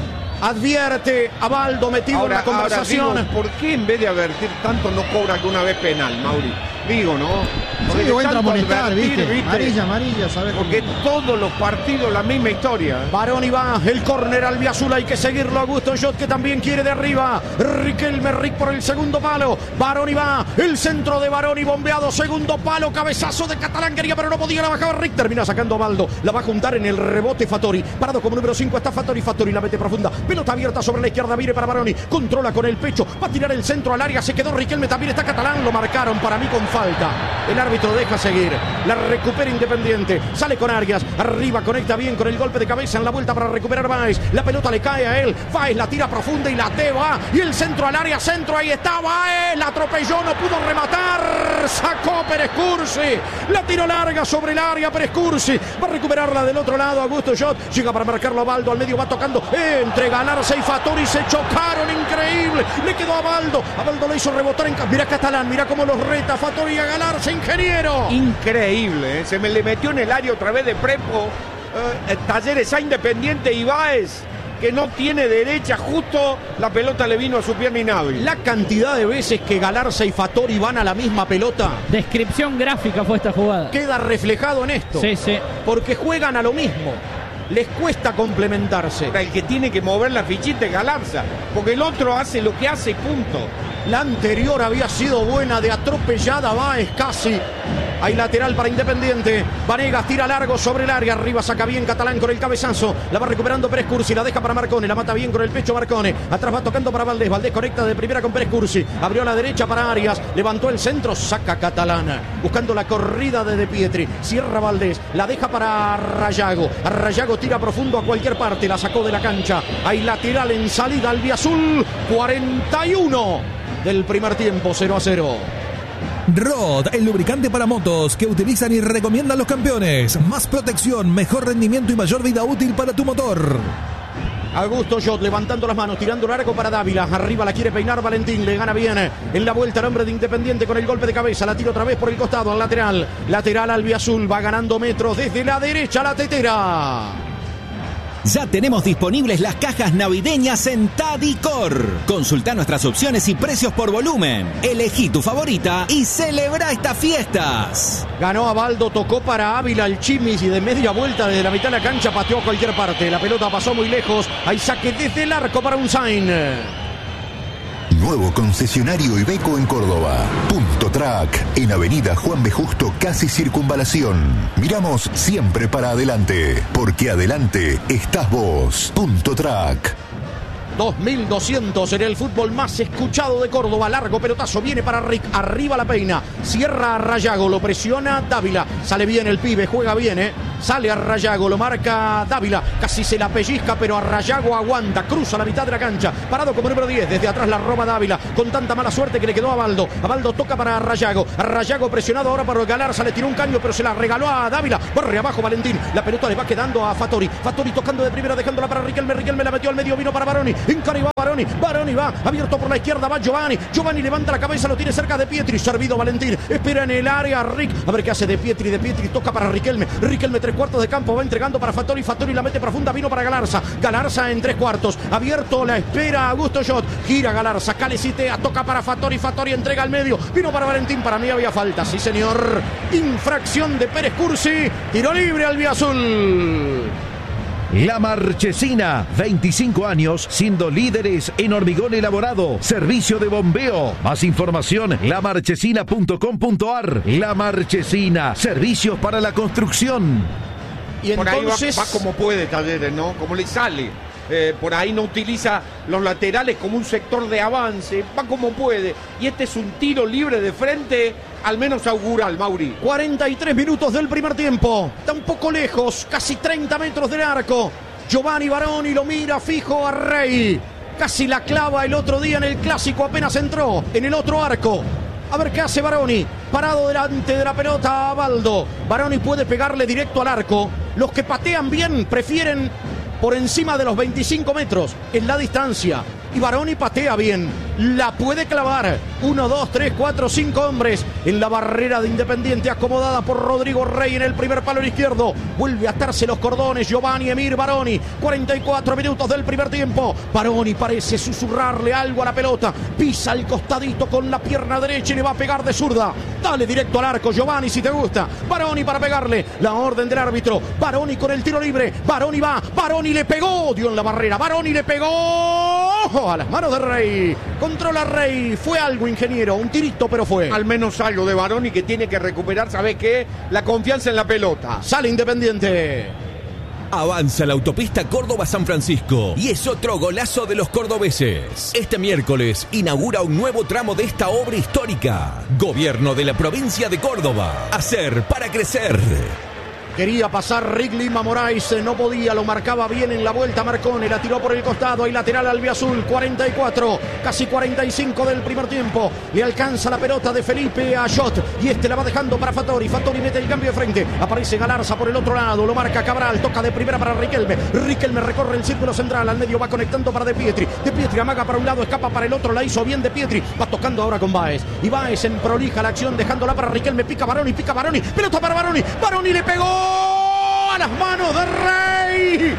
A: advierte a Baldo metido ahora, en la conversación.
C: Ahora digo, ¿por qué en vez de advertir tanto no cobra alguna vez penal, Mauri? Digo, ¿no?
G: Porque sí, entra a molestar, ¿viste? Amarilla, ¿sabes?
C: Porque todos los partidos la misma historia.
A: Baroni va, el córner albiazul, hay que seguirlo. Augusto Jot que también quiere de arriba. Riquelme Rick por el segundo palo. Baroni va, el centro de Baroni bombeado, segundo palo, cabezazo de Catalán, quería pero no podía, la bajaba Rick, termina sacando a Baldo, la va a juntar en el rebote Fattori. Parado como número 5 está Fattori la mete profunda. Pelota abierta sobre la izquierda, mire para Baroni, controla con el pecho, va a tirar el centro al área, se quedó Riquelme, también está Catalán, lo marcaron para mí con falta. El árbitro deja seguir, la recupera Independiente, sale con Arias, arriba conecta bien con el golpe de cabeza en la vuelta para recuperar Báez, la pelota le cae a él, Báez la tira profunda y la te va, y el centro al área, centro, ahí está Báez, la atropelló, no pudo rematar, sacó Pérez Cursi, la tiró larga sobre el área, Pérez Cursi, va a recuperarla del otro lado, Augusto Jot, llega para marcarlo a Baldo, al medio va tocando, entre Galarza y Fattori se chocaron, increíble, le quedó a Baldo le hizo rebotar mira Catalán, mira cómo los reta Fattori a Galarza, ingeniero.
C: Increíble, se me le metió en el área otra vez de Prepo, Talleres a Independiente y Báez, que no tiene derecha, justo la pelota le vino a su pierna inhábil.
A: La cantidad de veces que Galarza y Fattori van a la misma pelota.
B: Descripción gráfica fue esta jugada.
A: Queda reflejado en esto.
B: Sí.
A: Porque juegan a lo mismo. Les cuesta complementarse.
C: El que tiene que mover la fichita es Galarza, porque el otro hace lo que hace, punto.
A: La anterior había sido buena, de atropellada Báez casi. Hay lateral para Independiente. Vanegas tira largo sobre el área. Arriba saca bien Catalán con el cabezazo. La va recuperando Pérez Cursi. La deja para Marcone. La mata bien con el pecho Marcone. Atrás va tocando para Valdés. Valdés conecta de primera con Pérez Cursi. Abrió a la derecha para Arias. Levantó el centro. Saca Catalán. Buscando la corrida de Pietri. Cierra Valdés. La deja para Rayago. Rayago tira profundo a cualquier parte. La sacó de la cancha. Hay lateral en salida albiazul. 41 del primer tiempo. 0-0.
F: Rod, el lubricante para motos que utilizan y recomiendan los campeones. Más protección, mejor rendimiento y mayor vida útil para tu motor.
A: Augusto Jot levantando las manos, tirando largo para Dávila. Arriba la quiere peinar Valentín, le gana bien en la vuelta el hombre de Independiente con el golpe de cabeza. La tira otra vez por el costado al lateral. Lateral albiazul, va ganando metros desde la derecha la tetera.
N: Ya tenemos disponibles las cajas navideñas en Tadicor. Consulta nuestras opciones y precios por volumen. Elegí tu favorita y celebra estas fiestas.
A: Ganó a Baldo, tocó para Ávila el Chimis y de media vuelta desde la mitad de la cancha pateó a cualquier parte. La pelota pasó muy lejos. Hay saque desde el arco para Unzain.
O: nuevo concesionario Iveco en Córdoba. Punto Track, en Avenida Juan B. Justo, casi Circunvalación. Miramos siempre para adelante, porque adelante estás vos. Punto Track.
A: 2200 en el fútbol más escuchado de Córdoba. Largo pelotazo, viene para Rick, arriba la peina, cierra a Rayago, lo presiona Dávila, sale bien el pibe, juega bien, sale a Rayago, lo marca Dávila, casi se la pellizca, pero a Rayago aguanta, cruza la mitad de la cancha, parado como número 10, desde atrás la roba Dávila, con tanta mala suerte que le quedó a Baldo. Baldo toca para Rayago presionado ahora para Galarza, le tiró un caño, pero se la regaló a Dávila, barre abajo Valentín, la pelota le va quedando a Fattori tocando de primera, dejándola para Riquelme la metió al medio, vino para Baroni, encara y va Baroni va, abierto por la izquierda, va Giovanni levanta la cabeza, lo tiene cerca de Pietri, servido Valentín, espera en el área Rick, a ver qué hace de Pietri, toca para Riquelme, 3/4 de campo, va entregando para Fattori la mete profunda, vino para Galarza en 3/4, abierto, la espera Augusto Schott, gira Galarza, calecitea, toca para Fattori entrega al medio, vino para Valentín, para mí había falta, sí señor, infracción de Pérez Cursi, tiro libre albiazul.
L: La Marchesina, 25 años siendo líderes en hormigón elaborado, servicio de bombeo. Más información, lamarchesina.com.ar. La Marchesina, servicios para la construcción.
C: Y por entonces ahí va como puede Talleres, ¿no? Como le sale. Por ahí no utiliza los laterales como un sector de avance, va como puede. Y este es un tiro libre de frente, al menos augural, Mauri.
A: 43 minutos del primer tiempo. Está un poco lejos, casi 30 metros del arco. Giovanni Baroni lo mira fijo a Rey. Casi la clava el otro día en el clásico, apenas entró en el otro arco. A ver qué hace Baroni. Parado delante de la pelota a Baldo. Baroni puede pegarle directo al arco. Los que patean bien prefieren por encima de los 25 metros en la distancia. Y Baroni patea bien, la puede clavar. 1, 2, 3, 4, 5 hombres en la barrera de Independiente, acomodada por Rodrigo Rey en el primer palo izquierdo. Vuelve a atarse los cordones Giovanni Emir Baroni. 44 minutos del primer tiempo. Baroni parece susurrarle algo a la pelota. Pisa el costadito con la pierna derecha y le va a pegar de zurda. Dale directo al arco, Giovanni, si te gusta. Baroni para pegarle. La orden del árbitro. Baroni con el tiro libre. Baroni va. Baroni le pegó. Dio en la barrera. Baroni le pegó. A las manos de Rey, controla Rey, fue algo, ingeniero, un tirito, pero fue.
C: Al menos algo de Baroni que tiene que recuperar, ¿sabe qué? La confianza en la pelota.
A: Sale Independiente.
N: Avanza la autopista Córdoba-San Francisco y es otro golazo de los cordobeses. Este miércoles inaugura un nuevo tramo de esta obra histórica. Gobierno de la provincia de Córdoba. Hacer para crecer.
A: Quería pasar Rick Lima Moraes, no podía, lo marcaba bien en la vuelta Marcone, la tiró por el costado, hay lateral albiazul, 44, casi 45 del primer tiempo, le alcanza la pelota de Felipe a Schott, y este la va dejando para Fattori mete el cambio de frente, aparece Galarza por el otro lado, lo marca Cabral, toca de primera para Riquelme recorre el círculo central, al medio va conectando para De Pietri amaga para un lado, escapa para el otro, la hizo bien De Pietri, va tocando ahora con Báez, y Báez en prolija la acción, dejándola para Riquelme, pica Baroni, pelota para Baroni le pegó a las manos de Rey,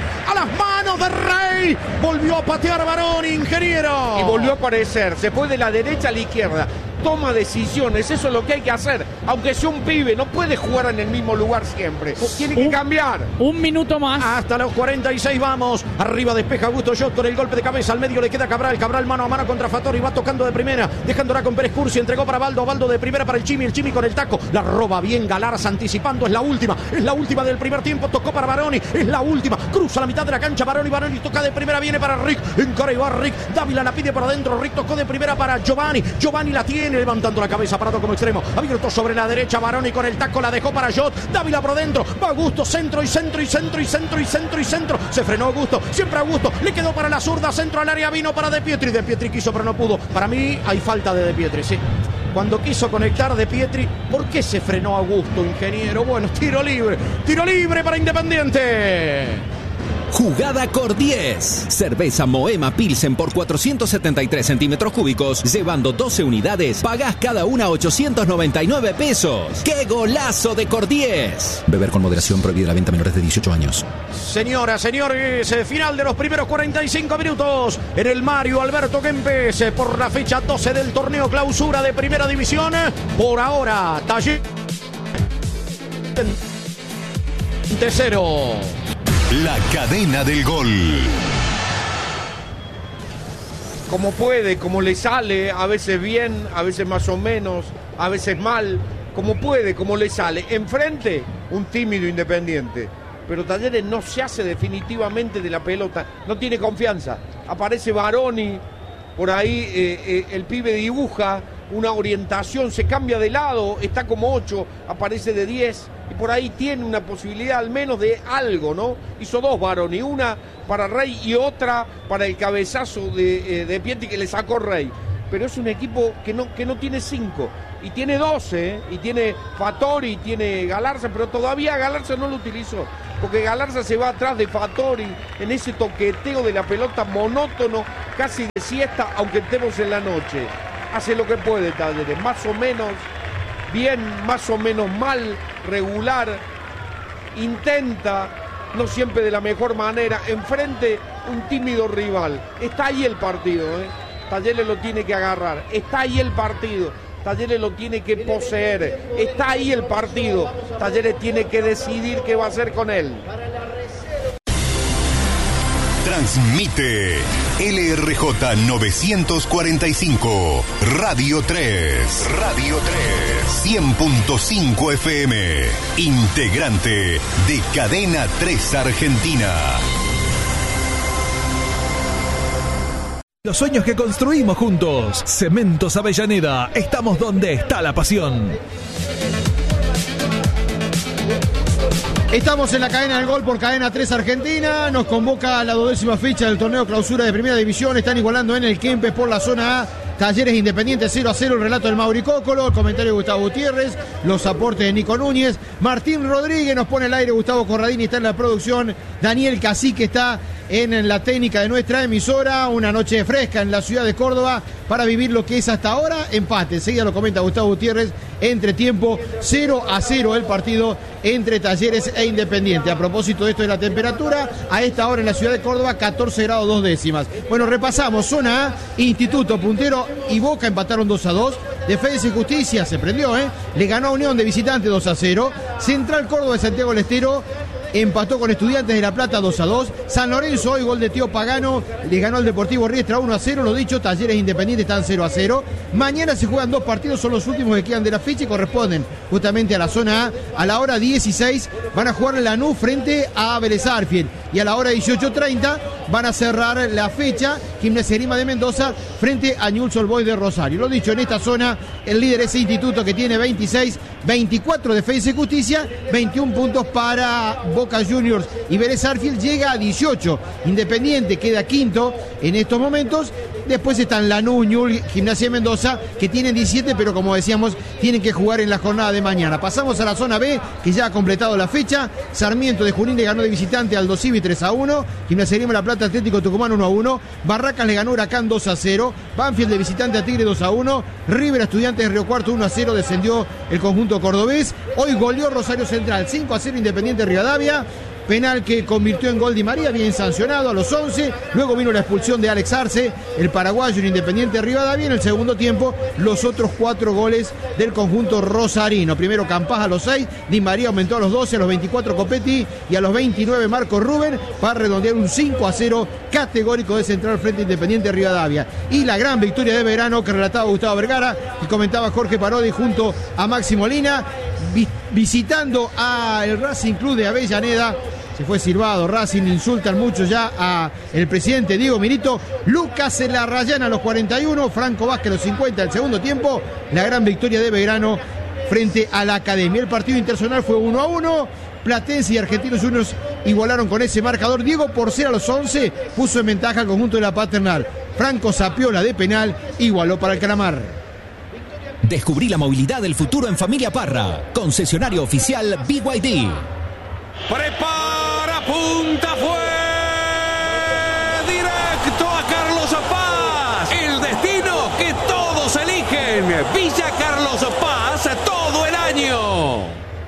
A: volvió a patear Baroni, ingeniero,
C: y volvió a aparecer, se fue de la derecha a la izquierda, toma decisiones, eso es lo que hay que hacer, aunque sea un pibe, no puede jugar en el mismo lugar siempre, tiene que cambiar.
B: Un minuto más.
A: Hasta los 46 vamos, arriba despeja Augusto Schott con el golpe de cabeza, al medio le queda Cabral mano a mano contra Fattori, va tocando de primera, dejándola con Pérez Cursi, entregó para Baldo de primera para el Chimi con el taco, la roba bien Galarza anticipando, es la última del primer tiempo, tocó para Baroni, es la última, cruza la mitad de la cancha, Baroni toca de primera, viene para Rick, encara y va Rick, Dávila la pide por adentro, Rick tocó de primera para Giovanni la tiene, levantando la cabeza, parado como extremo, abierto sobre la derecha, Baroni con el taco, la dejó para Schott, Dávila por dentro, va Augusto, centro, se frenó Augusto, siempre Augusto, le quedó para la zurda, centro al área, vino para De Pietri quiso pero no pudo, para mí hay falta de Pietri, sí. Cuando quiso conectar De Pietri, ¿por qué se frenó Augusto, ingeniero? Bueno, tiro libre para Independiente.
N: Jugada Cordies. Cerveza Moema Pilsen por 473 centímetros cúbicos, llevando 12 unidades, pagás cada una 899 pesos. ¡Qué golazo de Cordies!
M: Beber con moderación, prohibida la venta a menores de 18 años.
A: Señoras, señores, final de los primeros 45 minutos en el Mario Alberto Kempes por la fecha 12 del torneo clausura de Primera División. Por ahora, Talleres 0.
O: La cadena del gol.
C: como puede, como le sale, a veces bien, a veces más o menos, a veces mal, como puede, como le sale. Enfrente, un tímido Independiente. Pero Talleres no se hace definitivamente de la pelota, no tiene confianza. Aparece Baroni, por ahí el pibe dibuja una orientación, se cambia de lado, está como 8, aparece de 10, y por ahí tiene una posibilidad al menos de algo, ¿no? Hizo 2 Baroni, una para Rey y otra para el cabezazo de Pietri que le sacó Rey. Pero es un equipo que no tiene 5, y tiene 12, y tiene Fattori, y tiene Galarza, pero todavía Galarza no lo utilizó, porque Galarza se va atrás de Fattori en ese toqueteo de la pelota monótono, casi de siesta, aunque estemos en la noche. Hace lo que puede Talleres, más o menos bien, más o menos mal, regular, intenta, no siempre de la mejor manera, enfrente un tímido rival. Está ahí el partido, Talleres lo tiene que agarrar, está ahí el partido, Talleres lo tiene que poseer, está ahí el partido, Talleres tiene que decidir qué va a hacer con él.
O: Transmite LRJ 945, Radio 3, 100.5 FM, integrante de Cadena 3 Argentina.
F: Los sueños que construimos juntos. Cementos Avellaneda. Estamos donde está la pasión.
G: Estamos en la cadena del gol por Cadena 3 Argentina. Nos convoca a la 12ª fecha del torneo clausura de Primera División. Están igualando en el Kempes por la zona A. Talleres Independiente 0-0, el relato del Mauri Cócolo, el comentario de Gustavo Gutiérrez, los aportes de Nico Núñez. Martín Rodríguez nos pone al aire, Gustavo Corradini está en la producción, Daniel Cacique está en la técnica de nuestra emisora. Una noche fresca en la ciudad de Córdoba para vivir lo que es hasta ahora empate. Enseguida lo comenta Gustavo Gutiérrez. Entre tiempo 0-0 el partido entre Talleres e Independiente. A propósito de esto de la temperatura, a esta hora en la ciudad de Córdoba 14 grados 2 décimas. Bueno, repasamos zona A, Instituto Puntero y Boca empataron 2-2. Defensa y Justicia se prendió, le ganó a Unión de visitante 2-0. Central Córdoba de Santiago del Estero empató con Estudiantes de La Plata 2-2. San Lorenzo, hoy gol de Tío Pagano, le ganó al Deportivo Riestra 1-0. Lo dicho, Talleres Independiente están 0-0. Mañana se juegan 2 partidos, son los últimos que quedan de la fecha y corresponden justamente a la zona A. A la hora 16 van a jugar Lanús frente a Vélez Arfiel. Y a la hora 18:30 van a cerrar la fecha Gimnasia Grima de Mendoza frente a Newell's Old Boys de Rosario. Lo dicho, en esta zona el líder es Instituto, que tiene 26, 24 Defensa y Justicia, 21 puntos para Boca Juniors y Vélez Arfiel llega a 18. Independiente queda quinto en estos momentos. Después están Lanús, Newell's, Gimnasia de Mendoza, que tienen 17, pero como decíamos, tienen que jugar en la jornada de mañana. Pasamos a la zona B, que ya ha completado la fecha. Sarmiento de Junín le ganó de visitante al Dosivi 3-1. Gimnasia Grima La Plata Atlético Tucumán 1-1. Barracas le ganó Huracán 2-0. Banfield de visitante a Tigre 2-1. River Estudiantes de Río Cuarto 1-0. Descendió el conjunto cordobés. Hoy goleó Rosario Central 5-0 Independiente Rivadavia. Penal que convirtió en gol Di María, bien sancionado a los 11. Luego vino la expulsión de Alex Arce, el paraguayo en Independiente Rivadavia. En el segundo tiempo, los otros 4 goles del conjunto rosarino. Primero Campás a los 6, Di María aumentó a los 12, a los 24 Copetti y a los 29 Marco Rubén para redondear un 5-0 categórico de Central frente a Independiente Rivadavia. Y la gran victoria de Belgrano que relataba Gustavo Vergara y comentaba Jorge Parodi junto a Maxi Molina, visitando al Racing Club de Avellaneda. Se fue silbado, Racing, insultan mucho ya a el presidente Diego Milito. Lucas Larrayán a los 41, Franco Vázquez a los 50 del segundo tiempo. La gran victoria de Belgrano frente a la Academia. El partido internacional fue 1-1. Platense y Argentinos Juniors igualaron con ese marcador. Diego Porcel a los 11 puso en ventaja al conjunto de la Paternal. Franco Sapiola de penal igualó para el Calamar.
N: Descubrí la movilidad del futuro en Familia Parra. Concesionario oficial BYD.
C: Prepara, punta, fue directo a Carlos Paz. El destino que todos eligen. Villa Carlos Paz todo el año.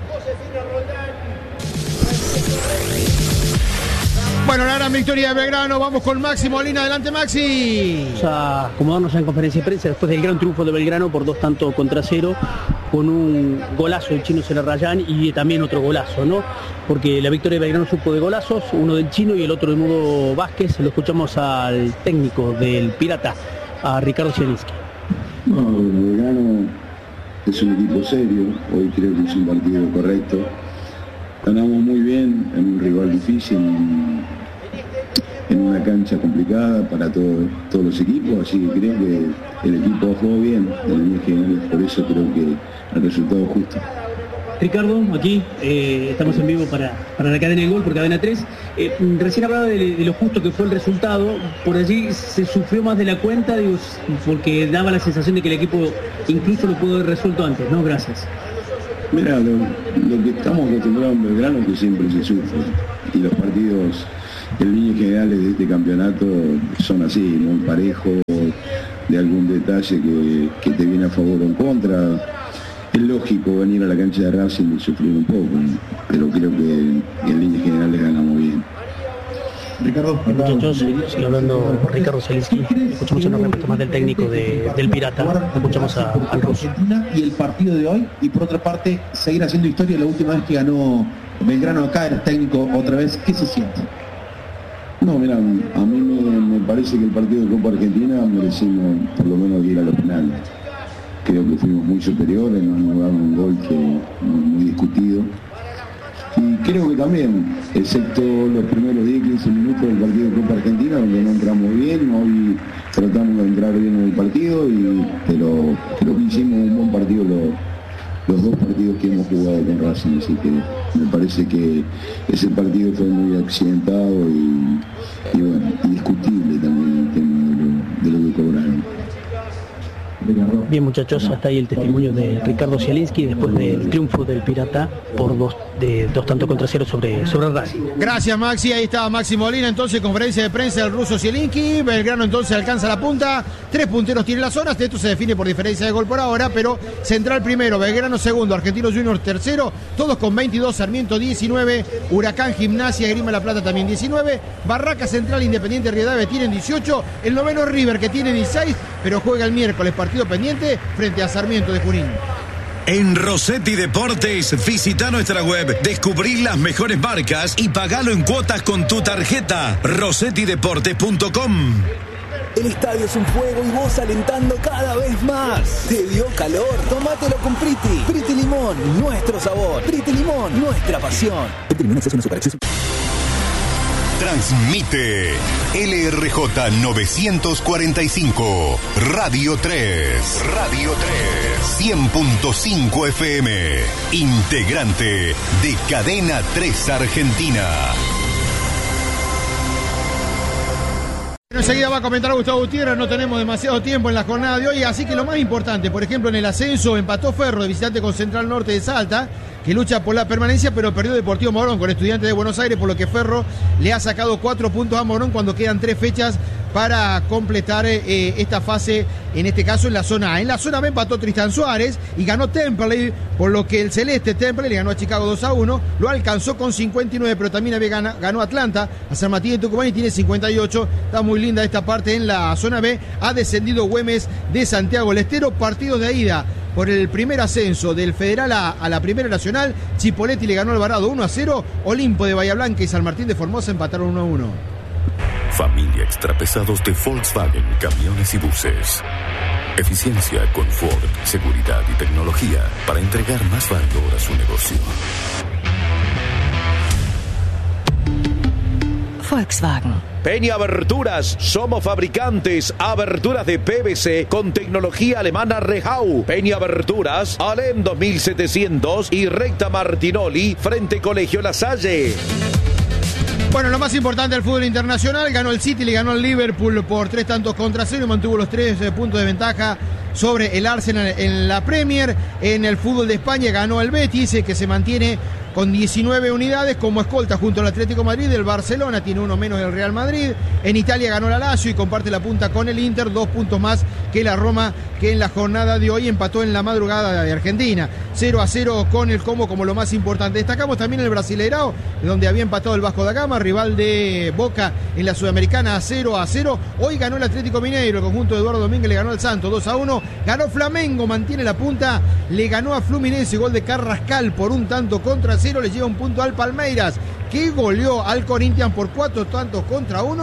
G: Bueno, la gran victoria de Belgrano. Vamos con Maxi Molina. Adelante, Maxi.
P: Vamos a acomodarnos en conferencia de prensa después del gran triunfo de Belgrano por 2-0 con un golazo del Chino Celarrayán y también otro golazo, ¿no? Porque la victoria de Belgrano supo de golazos, uno del Chino y el otro de Mudo Vázquez. Lo escuchamos al técnico del Pirata, a Ricardo Zielinski.
Q: No, Belgrano es un equipo serio, hoy creo que es un partido correcto. Ganamos muy bien en un rival difícil, en una cancha complicada para todos los equipos, así que creo que el equipo jugó bien en líneas generales, por eso creo que el resultado es justo.
P: Ricardo, aquí estamos en vivo para la cadena del gol, por cadena 3. Recién hablaba de lo justo que fue el resultado. Por allí se sufrió más de la cuenta, digo, porque daba la sensación de que el equipo incluso lo pudo haber resuelto antes, ¿no? Gracias.
Q: Mira, lo que estamos acostumbrados en Belgrano es que siempre se sufre. Y los partidos en líneas generales de este campeonato son así, muy parejos, de algún detalle que te viene a favor o en contra. Es lógico venir a la cancha de Racing y sufrir un poco, pero creo que en líneas generales ganamos bien.
P: Ricardo, muchachos, sigue hablando Ricardo Zielinski. Escuchamos una respuesta más del técnico del Pirata. Escuchamos al ruso.
R: Y el partido de hoy, y por otra parte, seguir haciendo historia. La última vez que ganó Belgrano acá, el técnico otra vez, ¿qué se siente?
Q: No, mira, a mí me parece que el partido de Copa Argentina merecimos por lo menos ir a los penales. Creo que fuimos muy superiores, nos jugaron un gol que muy discutido. Y creo que también, excepto los primeros 10-15 minutos del partido de Copa Argentina, donde no entramos bien, hoy tratamos de entrar bien en el partido, pero creo que hicimos un buen partido los dos partidos que hemos jugado con Racing, así que me parece que ese partido fue muy accidentado y bueno, y discutible también el tema de lo que cobraron.
P: Bien, muchachos, hasta ahí el testimonio de Ricardo Zielinski después del triunfo del Pirata por dos tantos contra cero sobre Racing.
G: Gracias, Maxi. Ahí está Maxi Molina, entonces conferencia de prensa del ruso Zielinski. Belgrano entonces alcanza la punta. 3 punteros tiene las zonas. Esto se define por diferencia de gol por ahora, pero Central primero, Belgrano segundo, Argentinos Juniors tercero, todos con 22, Sarmiento 19, Huracán, Gimnasia, Grima La Plata también 19, Barraca Central, Independiente Rivadavia tienen 18, el noveno River que tiene 16, pero juega el miércoles partido pendiente frente a Sarmiento de Junín.
L: En Rossetti Deportes, visita nuestra web, descubrí las mejores marcas y pagalo en cuotas con tu tarjeta. RossettiDeportes.com.
D: El estadio es un fuego y vos alentando cada vez más. ¿Te dio calor? Tómatelo con Priti. Priti Limón, nuestro sabor. Priti Limón, nuestra pasión. Priti Limón, acceso a superacceso.
O: Transmite LRJ 945, Radio 3. Radio 3. 100.5 FM. Integrante de Cadena 3 Argentina.
G: Enseguida va a comentar Gustavo Gutiérrez, no tenemos demasiado tiempo en la jornada de hoy, así que lo más importante, por ejemplo, en el ascenso empató Ferro de visitante con Central Norte de Salta, que lucha por la permanencia, pero perdió Deportivo Morón con Estudiantes de Buenos Aires, por lo que Ferro le ha sacado 4 puntos a Morón cuando quedan 3 fechas para completar esta fase, en este caso en la zona A. En la zona B empató Tristan Suárez y ganó Temperley, por lo que el celeste Temperley le ganó a Chicago 2-1, lo alcanzó con 59, pero también ganó Atlanta a San Martín de Tucumán y tiene 58. Está muy linda esta parte en la zona B. Ha descendido Güemes de Santiago del Estero, partidos de ida por el primer ascenso del Federal a la Primera Nacional. Chipoleti le ganó al Alvarado 1-0, Olimpo de Bahía Blanca y San Martín de Formosa empataron 1-1.
H: Familia Extrapesados de Volkswagen Camiones y Buses. Eficiencia, confort, seguridad y tecnología para entregar más valor a su negocio.
S: Volkswagen.
L: Peña Aberturas, somos fabricantes aberturas de PVC con tecnología alemana Rehau. Peña Aberturas, Alem 2700 y Recta Martinoli, frente Colegio La Salle.
G: Bueno, lo más importante del fútbol internacional, ganó el City, le ganó al Liverpool por 3-0 y mantuvo los 3 puntos de ventaja sobre el Arsenal en la Premier. En el fútbol de España ganó el Betis, que se mantiene con 19 unidades como escolta junto al Atlético de Madrid. El Barcelona tiene 1 menos del Real Madrid. En Italia ganó la Lazio y comparte la punta con el Inter, 2 puntos más que la Roma, que en la jornada de hoy empató en la madrugada de Argentina. 0-0 con el Como lo más importante. Destacamos también el Brasileirao, donde había empatado el Vasco da Gama, rival de Boca en la Sudamericana, 0-0. Hoy ganó el Atlético Mineiro, el conjunto de Eduardo Domínguez le ganó al Santos 2-1. Ganó Flamengo, mantiene la punta, le ganó a Fluminense, gol de Carrascal por 1-0, le lleva 1 punto al Palmeiras, que goleó al Corinthians por 4 tantos contra 1.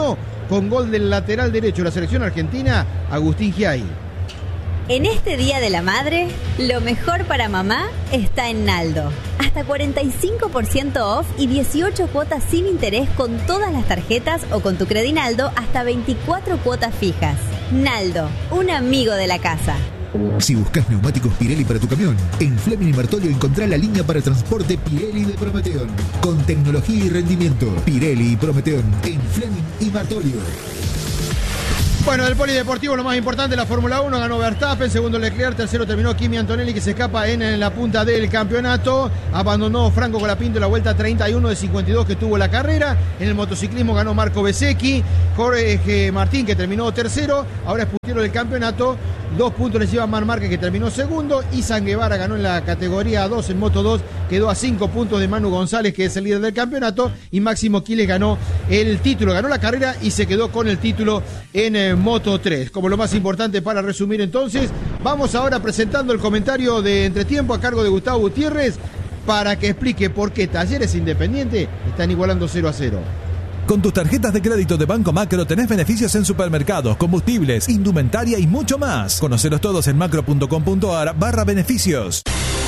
G: con gol del lateral derecho de la selección argentina, Agustín Giai.
J: En este Día de la Madre, lo mejor para mamá está en Naldo. Hasta 45% off y 18 cuotas sin interés con todas las tarjetas o con tu Credinaldo hasta 24 cuotas fijas. Naldo, un amigo de la casa.
S: Si buscas neumáticos Pirelli para tu camión, en Fleming y Martolio encontrá la línea para transporte Pirelli de Prometeon. Con tecnología y rendimiento, Pirelli y Prometeon en Fleming y Martolio.
G: Bueno, del polideportivo lo más importante, la Fórmula 1, ganó Verstappen, segundo Leclerc, tercero terminó Kimi Antonelli, que se escapa en la punta del campeonato. Abandonó Franco Colapinto en la vuelta 31 de 52 que tuvo la carrera. En el motociclismo ganó Marco Bezzecchi, Jorge Martín, que terminó tercero, ahora es puntero del campeonato. 2 puntos le lleva Marc Márquez, que terminó segundo, y San Guevara ganó en la categoría 2 en Moto 2, quedó a 5 puntos de Manu González, que es el líder del campeonato, y Máximo Quiles ganó el título, ganó la carrera y se quedó con el título en Moto 3. Como lo más importante para resumir entonces, vamos ahora presentando el comentario de entretiempo a cargo de Gustavo Gutiérrez para que explique por qué Talleres Independiente están igualando 0-0.
F: Con tus tarjetas de crédito de Banco Macro tenés beneficios en supermercados, combustibles, indumentaria y mucho más. Conocelos todos en macro.com.ar/beneficios.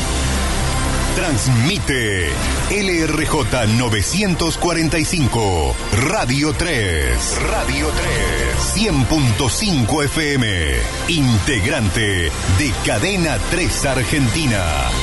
O: Transmite LRJ 945, Radio 3. Radio 3. 100.5 FM. Integrante de Cadena 3 Argentina.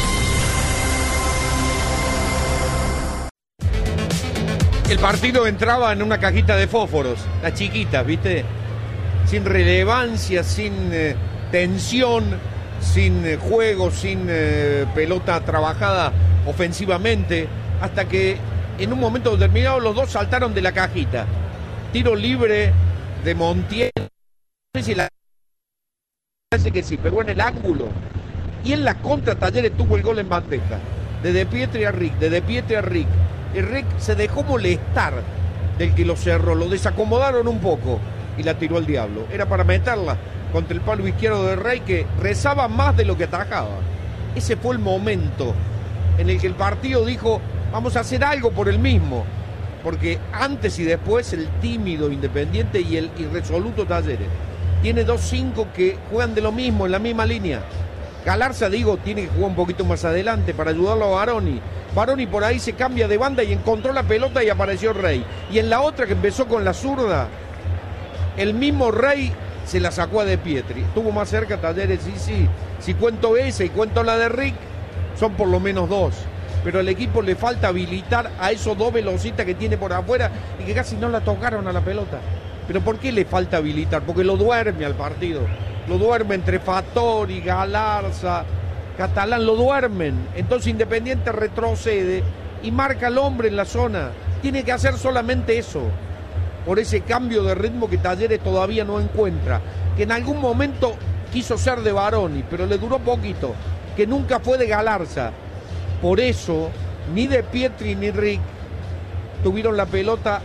C: El partido entraba en una cajita de fósforos, las chiquitas, ¿viste? Sin relevancia, sin tensión, sin juego, sin pelota trabajada ofensivamente, hasta que en un momento determinado los dos saltaron de la cajita. Tiro libre de Montiel, no sé si la parece que sí, pegó en el ángulo. Y en la contra Talleres tuvo el gol en bandeja. De Pietri a Rick, de Pietri a Rick. Y Rick se dejó molestar del que lo cerró, lo desacomodaron un poco y la tiró al diablo. Era para meterla contra el palo izquierdo de Rey, que rezaba más de lo que atajaba. Ese fue el momento en el que el partido dijo, vamos a hacer algo por el mismo, porque antes y después el tímido Independiente y el irresoluto Talleres. Tiene 2-5 que juegan de lo mismo, en la misma línea. Galarza, digo, tiene que jugar un poquito más adelante para ayudarlo a Baroni. Baroni por ahí se cambia de banda y encontró la pelota y apareció Rey. Y en la otra, que empezó con la zurda, el mismo Rey se la sacó a De Pietri. Estuvo más cerca Talleres, sí. Si cuento esa y cuento la de Rick, son por lo menos 2. Pero al equipo le falta habilitar a esos 2 velocistas que tiene por afuera y que casi no la tocaron a la pelota. ¿Pero por qué le falta habilitar? Porque lo duerme al partido. Lo duerme entre Fattori, Galarza, Catalán, lo duermen. Entonces Independiente retrocede y marca al hombre en la zona. Tiene que hacer solamente eso. Por ese cambio de ritmo que Talleres todavía no encuentra. Que en algún momento quiso ser de Baroni, pero le duró poquito. Que nunca fue de Galarza. Por eso, ni De Pietri ni Rick tuvieron la pelota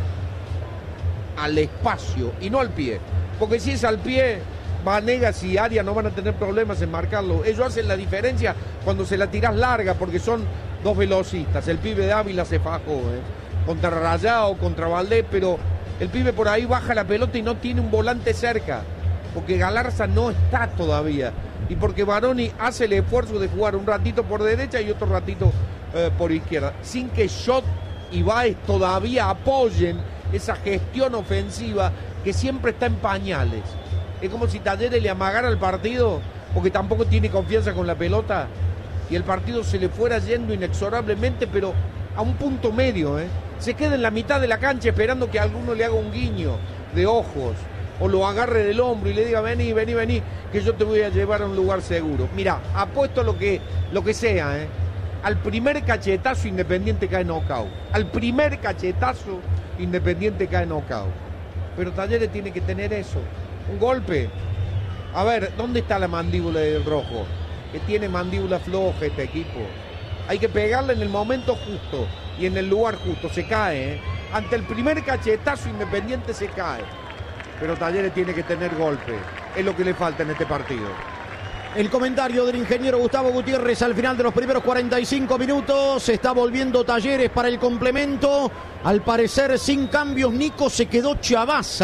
C: al espacio y no al pie. Porque si es al pie, Vanegas y Arias no van a tener problemas en marcarlo. Ellos hacen la diferencia cuando se la tirás larga, porque son 2 velocistas. El pibe de Ávila se fajó, contra Rayao, contra Valdés, pero el pibe por ahí baja la pelota y no tiene un volante cerca, porque Galarza no está todavía, y porque Baroni hace el esfuerzo de jugar un ratito por derecha y otro ratito por izquierda, sin que Schott y Báez todavía apoyen esa gestión ofensiva que siempre está en pañales. Es como si Talleres le amagara el partido, porque tampoco tiene confianza con la pelota, y el partido se le fuera yendo inexorablemente, pero a un punto medio, Se queda en la mitad de la cancha esperando que alguno le haga un guiño de ojos, o lo agarre del hombro y le diga, vení, que yo te voy a llevar a un lugar seguro. Mira, apuesto lo que sea, Al primer cachetazo Independiente cae knockout. Al primer cachetazo Independiente cae knockout. Pero Talleres tiene que tener eso. Un golpe. A ver, ¿dónde está la mandíbula del rojo? Que tiene mandíbula floja este equipo. Hay que pegarle en el momento justo y en el lugar justo. Se cae, Ante el primer cachetazo Independiente se cae. Pero Talleres tiene que tener golpe. Es lo que le falta en este partido.
A: El comentario del ingeniero Gustavo Gutiérrez al final de los primeros 45 minutos. Se está volviendo Talleres para el complemento. Al parecer sin cambios, Nico, se quedó Chavazza.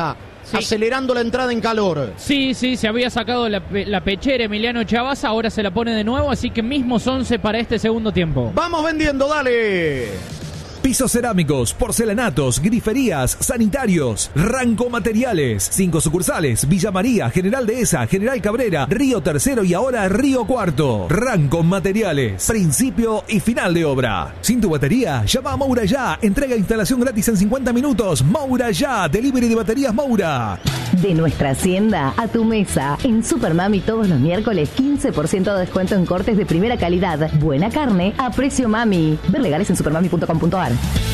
A: acelerando la entrada en calor.
B: Sí, se había sacado la pechera Emiliano Chavasa, ahora se la pone de nuevo, así que mismos 11 para este segundo tiempo.
A: ¡Vamos vendiendo, dale!
F: Pisos cerámicos, porcelanatos, griferías, sanitarios, Ranco Materiales. 5 sucursales: Villa María, General Dehesa, General Cabrera, Río Tercero y ahora Río Cuarto. Ranco Materiales, principio y final de obra. Sin tu batería, llama a Moura Ya. Entrega e instalación gratis en 50 minutos. Moura Ya, delivery de baterías Moura.
I: De nuestra hacienda a tu mesa. En Supermami todos los miércoles 15% de descuento en cortes de primera calidad. Buena carne a precio mami. Ver legales en supermami.com.ar.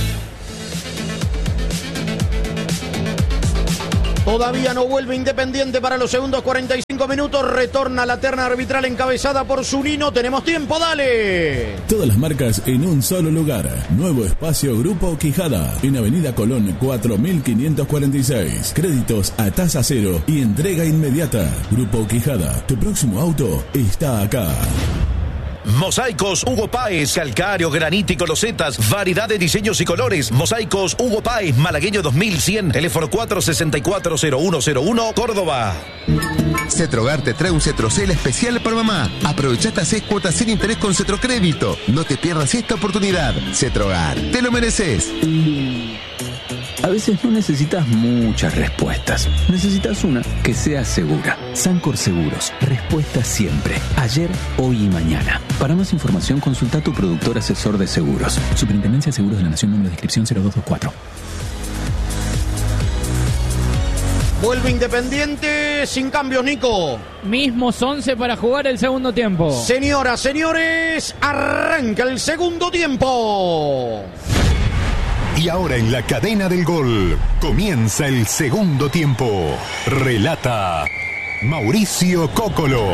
A: Todavía no vuelve Independiente para los segundos 45 minutos. Retorna la terna arbitral encabezada por Zunino. Tenemos tiempo, dale.
K: Todas las marcas en un solo lugar. Nuevo espacio Grupo Quijada. En Avenida Colón 4546. Créditos a tasa cero y entrega inmediata. Grupo Quijada. Tu próximo auto está acá.
L: Mosaicos Hugo Páez, calcáreo, granito y losetas, variedad de diseños y colores. Mosaicos Hugo Páez, Malagueño 2100, teléfono 464-0101, Córdoba.
E: Cetrogar te trae un Cetrocel especial para mamá. Aprovecha hasta 6 cuotas sin interés con Cetrocrédito. No te pierdas esta oportunidad. Cetrogar, te lo mereces.
M: A veces no necesitas muchas respuestas. Necesitas una que sea segura. Sancor Seguros. Respuesta siempre. Ayer, hoy y mañana. Para más información, consulta a tu productor asesor de seguros. Superintendencia de Seguros de la Nación, número de inscripción 0224.
A: Vuelve Independiente sin cambios, Nico.
B: Mismos 11 para jugar el segundo tiempo.
A: Señoras, señores, arranca el segundo tiempo.
O: Y ahora en la cadena del gol comienza el segundo tiempo. Relata Mauricio Cóccolo.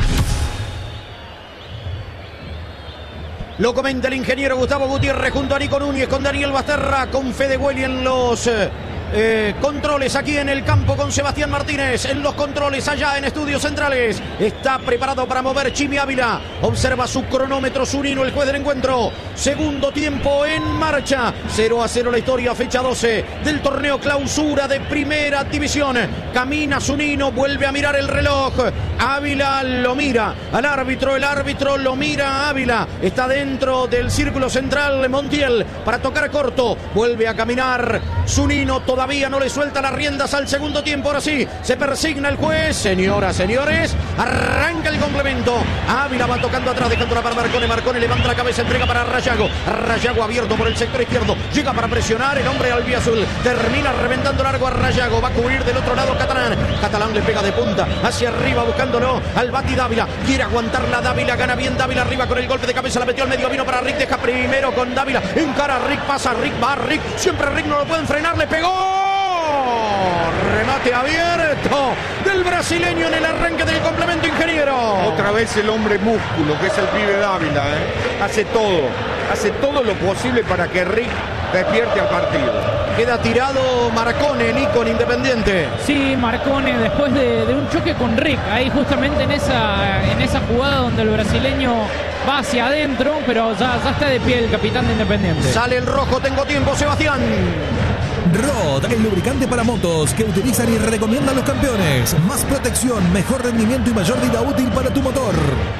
A: Lo comenta el ingeniero Gustavo Gutiérrez junto a Nico Núñez, con Daniel Basterra, con Fede Güeli en los controles aquí en el campo, con Sebastián Martínez en los controles allá en Estudios Centrales. Está preparado para mover Chimi Ávila. Observa su cronómetro Zunino, el juez del encuentro. Segundo tiempo en marcha. 0-0 la historia, fecha 12 del torneo clausura de Primera División. Camina Zunino, vuelve a mirar el reloj. Ávila lo mira al árbitro, el árbitro lo mira a Ávila. Está dentro del círculo central Montiel para tocar corto. Vuelve a caminar Zunino, todavía no le suelta las riendas al segundo tiempo. Ahora sí, se persigna el juez. Señoras, señores, arranca el complemento. Ávila va tocando atrás, dejándola para Marcone. Marcone levanta la cabeza, entrega para Rayago. Rayago abierto por el sector izquierdo. Llega para presionar el hombre albiazul. Termina reventando largo a Rayago. Va a cubrir del otro lado Catalán. Catalán le pega de punta hacia arriba, buscándolo al Bati Dávila. Quiere aguantarla Dávila, gana bien Dávila arriba con el golpe de cabeza. La metió al medio, vino para Rick, deja primero con Dávila. Encara a Rick, pasa Rick, va Rick. Siempre Rick, no lo pueden frenar, le pegó. Remate abierto del brasileño en el arranque del complemento, ingeniero.
C: Otra vez el hombre músculo, que es el pibe Dávila, hace todo lo posible para que Rick despierte al partido.
A: Queda tirado Marcone, Nico, en Independiente.
B: Sí, Marcone, después de un choque con Rick, ahí justamente en esa jugada donde el brasileño va hacia adentro, pero ya está de pie el capitán de Independiente.
A: Sale el rojo, tengo tiempo, Sebastián.
F: Rod, el lubricante para motos que utilizan y recomiendan los campeones. Más protección, mejor rendimiento y mayor vida útil para tu motor.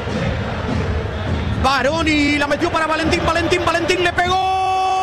A: Baroni la metió para Valentín, Valentín le pegó.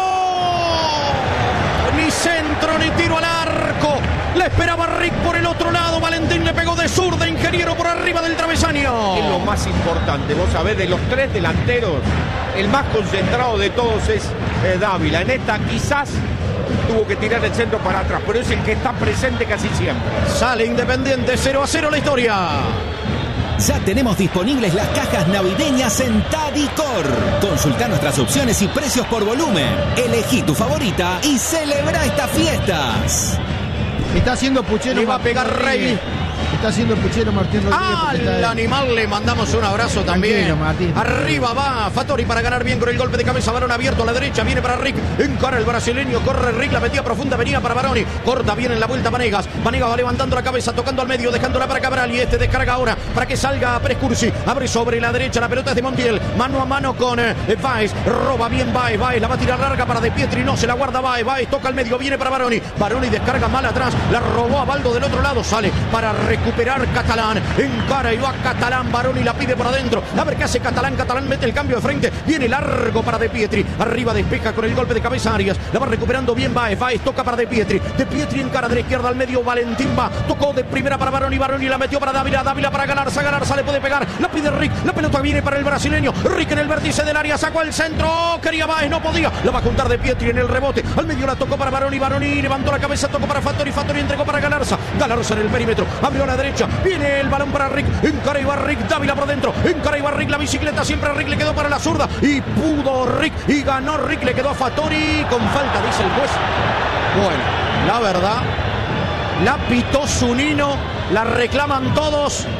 A: Ni centro ni tiro al arco. Le esperaba Rick por el otro lado. Valentín le pegó de zurda, ingeniero, por arriba del travesaño.
C: Es lo más importante, vos sabés, de los tres delanteros, el más concentrado de todos es Dávila. En esta quizás tuvo que tirar el centro para atrás, pero es el que está presente casi siempre.
A: Sale Independiente, 0-0 la historia.
N: Ya tenemos disponibles las cajas navideñas en Tadicor. Consulta nuestras opciones y precios por volumen. Elegí tu favorita y celebra estas fiestas.
G: Está haciendo puchero.
A: Le va a pegar Rey.
G: Está haciendo puchero Martín Rodríguez.
A: Al animal le mandamos un abrazo también. Arriba va Fattori para ganar bien con el golpe de cabeza. Barón abierto a la derecha, viene para Rick. Encara el brasileño, corre Rick, la metía profunda, venía para Baroni. Corta bien en la vuelta Vanegas. Vanegas va levantando la cabeza, tocando al medio, dejándola para Cabral. Y este descarga ahora para que salga Prescursi. Abre sobre la derecha, la pelota es de Montiel. Mano a mano con Baez. Roba bien Baez. Baez la va a tirar larga para De Pietri. No se la guarda Baez. Baez toca al medio, viene para Baroni. Baroni descarga mal atrás. La robó a Baldo del otro lado. Sale para recuperar Catalán. Encara y va Catalán. Baroni la pide por adentro. A ver qué hace Catalán. Catalán mete el cambio de frente. Viene largo para De Pietri. Arriba despeja con el golpe de cabeza Arias. La va recuperando bien Baez. Baez toca para De Pietri. De Pietri encara de la izquierda al medio. Valentín va. Tocó de primera para Baroni. Baroni la metió para Dávila. Dávila para Galarza. Galarza le puede pegar. La pide Rick. La pelota viene para el brasileño. Rick en el vértice del área. Sacó el centro. Quería Baez. No podía. La va a juntar De Pietri en el rebote. Al medio la tocó para Baroni. Baroni levantó la cabeza. Tocó para Fattori. Fattori entregó para Galarza. Galarza en el perímetro. Abrió a la derecha. Viene el balón para Rick. Encara y va Rick. Dávila por dentro. Encara y va Rick. La bicicleta siempre a Rick le quedó para la zurda. Y pudo Rick. Y ganó Rick. Le quedó a Fattori. Con falta, dice el juez. Bueno, la verdad, la pitó Zunino. La reclaman todos.